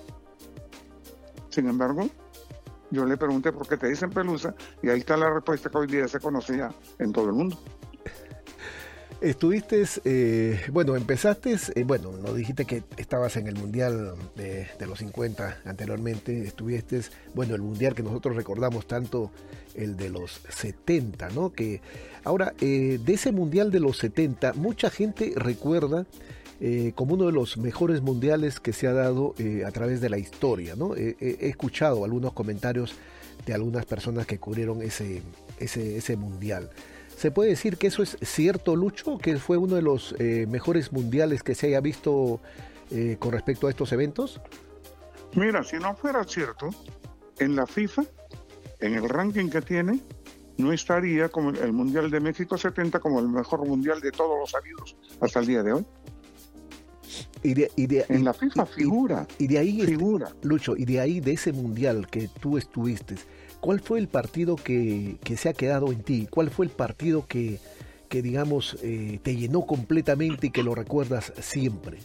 Sin embargo, yo le pregunté por qué te dicen pelusa y ahí está la respuesta que hoy día se conocía en todo el mundo. Estuviste, eh, bueno, empezaste, eh, bueno, nos dijiste que estabas en el Mundial de, de los cincuenta anteriormente, estuviste, bueno, el Mundial que nosotros recordamos tanto, el de los setenta, ¿no? Que ahora, eh, de ese Mundial de los setenta, mucha gente recuerda eh, como uno de los mejores mundiales que se ha dado eh, a través de la historia, ¿no? Eh, eh, he escuchado algunos comentarios de algunas personas que cubrieron ese, ese, ese Mundial. ¿Se puede decir que eso es cierto, Lucho? ¿Que fue uno de los eh, mejores mundiales que se haya visto eh, con respecto a estos eventos? Mira, si no fuera cierto, en la FIFA, en el ranking que tiene, no estaría como el Mundial de México setenta como el mejor mundial de todos los habidos hasta el día de hoy. Y de, y de, en y, la FIFA y, figura. Y de ahí, figura. Este, Lucho, y de ahí, de ese mundial que tú estuviste, ¿cuál fue el partido que, que se ha quedado en ti? ¿Cuál fue el partido que, que digamos, eh, te llenó completamente y que lo recuerdas siempre?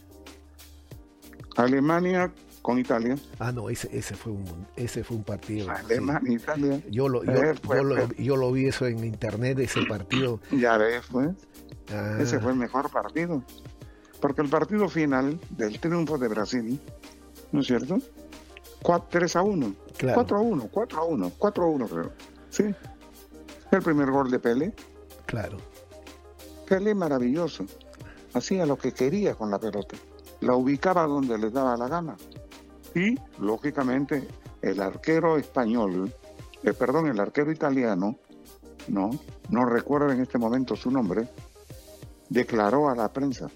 Alemania con Italia. Ah, no, ese, ese, fue, un, ese fue un partido. Alemania, sí. Italia. Yo lo, yo, eh, fue, yo, lo, yo lo vi eso en internet, ese partido. Ya ves, pues. Ah. Ese fue el mejor partido. Porque el partido final del triunfo de Brasil, ¿no es cierto? tres a uno. Claro. cuatro a uno, cuatro a uno, cuatro a uno creo. Sí. El primer gol de Pelé. Claro. Pelé maravilloso. Hacía lo que quería con la pelota. La ubicaba donde le daba la gana. Y, lógicamente, el arquero español, eh, perdón, el arquero italiano, no, no recuerdo en este momento su nombre, declaró a la prensa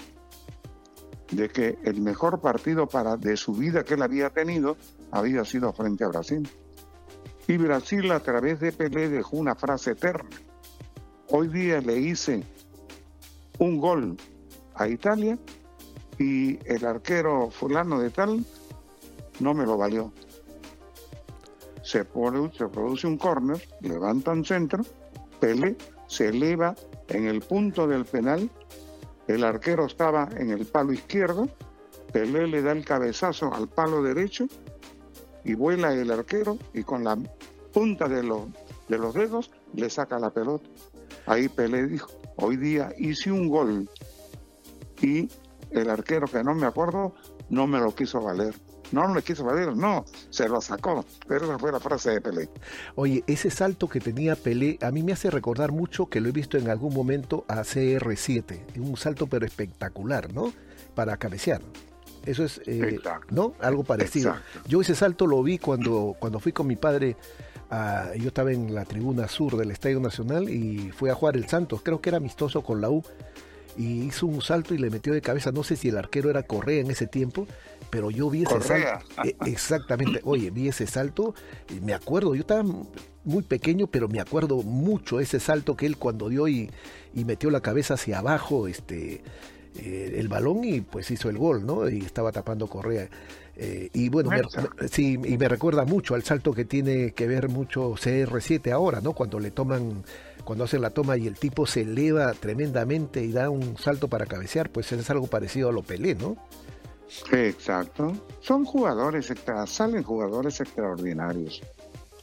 de que el mejor partido para de su vida que él había tenido había sido frente a Brasil. Y Brasil a través de Pelé dejó una frase eterna. Hoy día le hice un gol a Italia y el arquero fulano de tal no me lo valió. Se, pone, se produce un córner, levantan centro, Pelé se eleva en el punto del penal. El arquero estaba en el palo izquierdo, Pelé le da el cabezazo al palo derecho y vuela el arquero y con la punta de los, de los dedos le saca la pelota. Ahí Pelé dijo, hoy día hice un gol y el arquero, que no me acuerdo, no me lo quiso valer. No, no le quiso valer, no, se lo sacó. Pero esa fue la frase de Pelé. Oye, ese salto que tenía Pelé, a mí me hace recordar mucho que lo he visto en algún momento a C R siete. Un salto pero espectacular, ¿no? Para cabecear. Eso es, eh, ¿no? Algo parecido. Exacto. Yo ese salto lo vi cuando, cuando fui con mi padre. Uh, yo estaba en la tribuna sur del Estadio Nacional y fui a jugar el Santos. Creo que era amistoso con la U. Y hizo un salto y le metió de cabeza. No sé si el arquero era Correa en ese tiempo, pero yo vi ese Correa. salto. Eh, exactamente. Oye, vi ese salto y me acuerdo. Yo estaba muy pequeño, pero me acuerdo mucho ese salto que él cuando dio y, y metió la cabeza hacia abajo este, eh, el balón y pues hizo el gol, ¿no? Y estaba tapando Correa. Eh, y bueno, me, me, sí, y me recuerda mucho al salto que tiene que ver mucho C R siete ahora, ¿no? Cuando le toman... Cuando hacen la toma y el tipo se eleva tremendamente y da un salto para cabecear, pues es algo parecido a lo Pelé, ¿no? Exacto. Son jugadores, salen jugadores extraordinarios.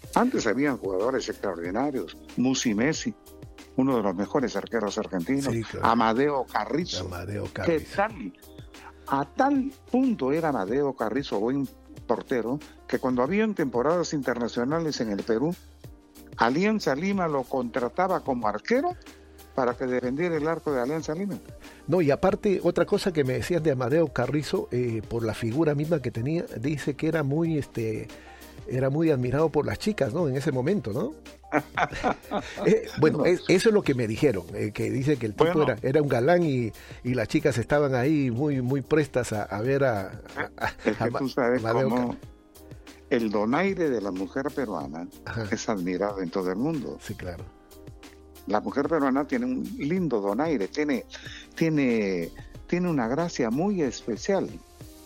Antes habían jugadores extraordinarios, Musi Messi, uno de los mejores arqueros argentinos, sí, claro. Amadeo Carrizo. Amadeo Carrizo. ¿Qué tal? A tal punto era Amadeo Carrizo buen portero que cuando habían temporadas internacionales en el Perú, Alianza Lima lo contrataba como arquero para que defendiera el arco de Alianza Lima. No, y aparte, otra cosa que me decías de Amadeo Carrizo, eh, por la figura misma que tenía, dice que era muy, este, era muy admirado por las chicas, ¿no? En ese momento, ¿no? eh, bueno, es, eso es lo que me dijeron, eh, que dice que el tipo bueno, era, era un galán y, y las chicas estaban ahí muy, muy prestas a, a ver a, a, a, es que a tú sabes Amadeo cómo Carrizo. El donaire de la mujer peruana Ajá. es admirado en todo el mundo. Sí, claro. La mujer peruana tiene un lindo donaire, tiene, tiene, tiene una gracia muy especial,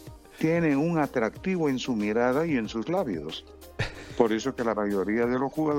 tiene un atractivo en su mirada y en sus labios. Por eso que la mayoría de los jugadores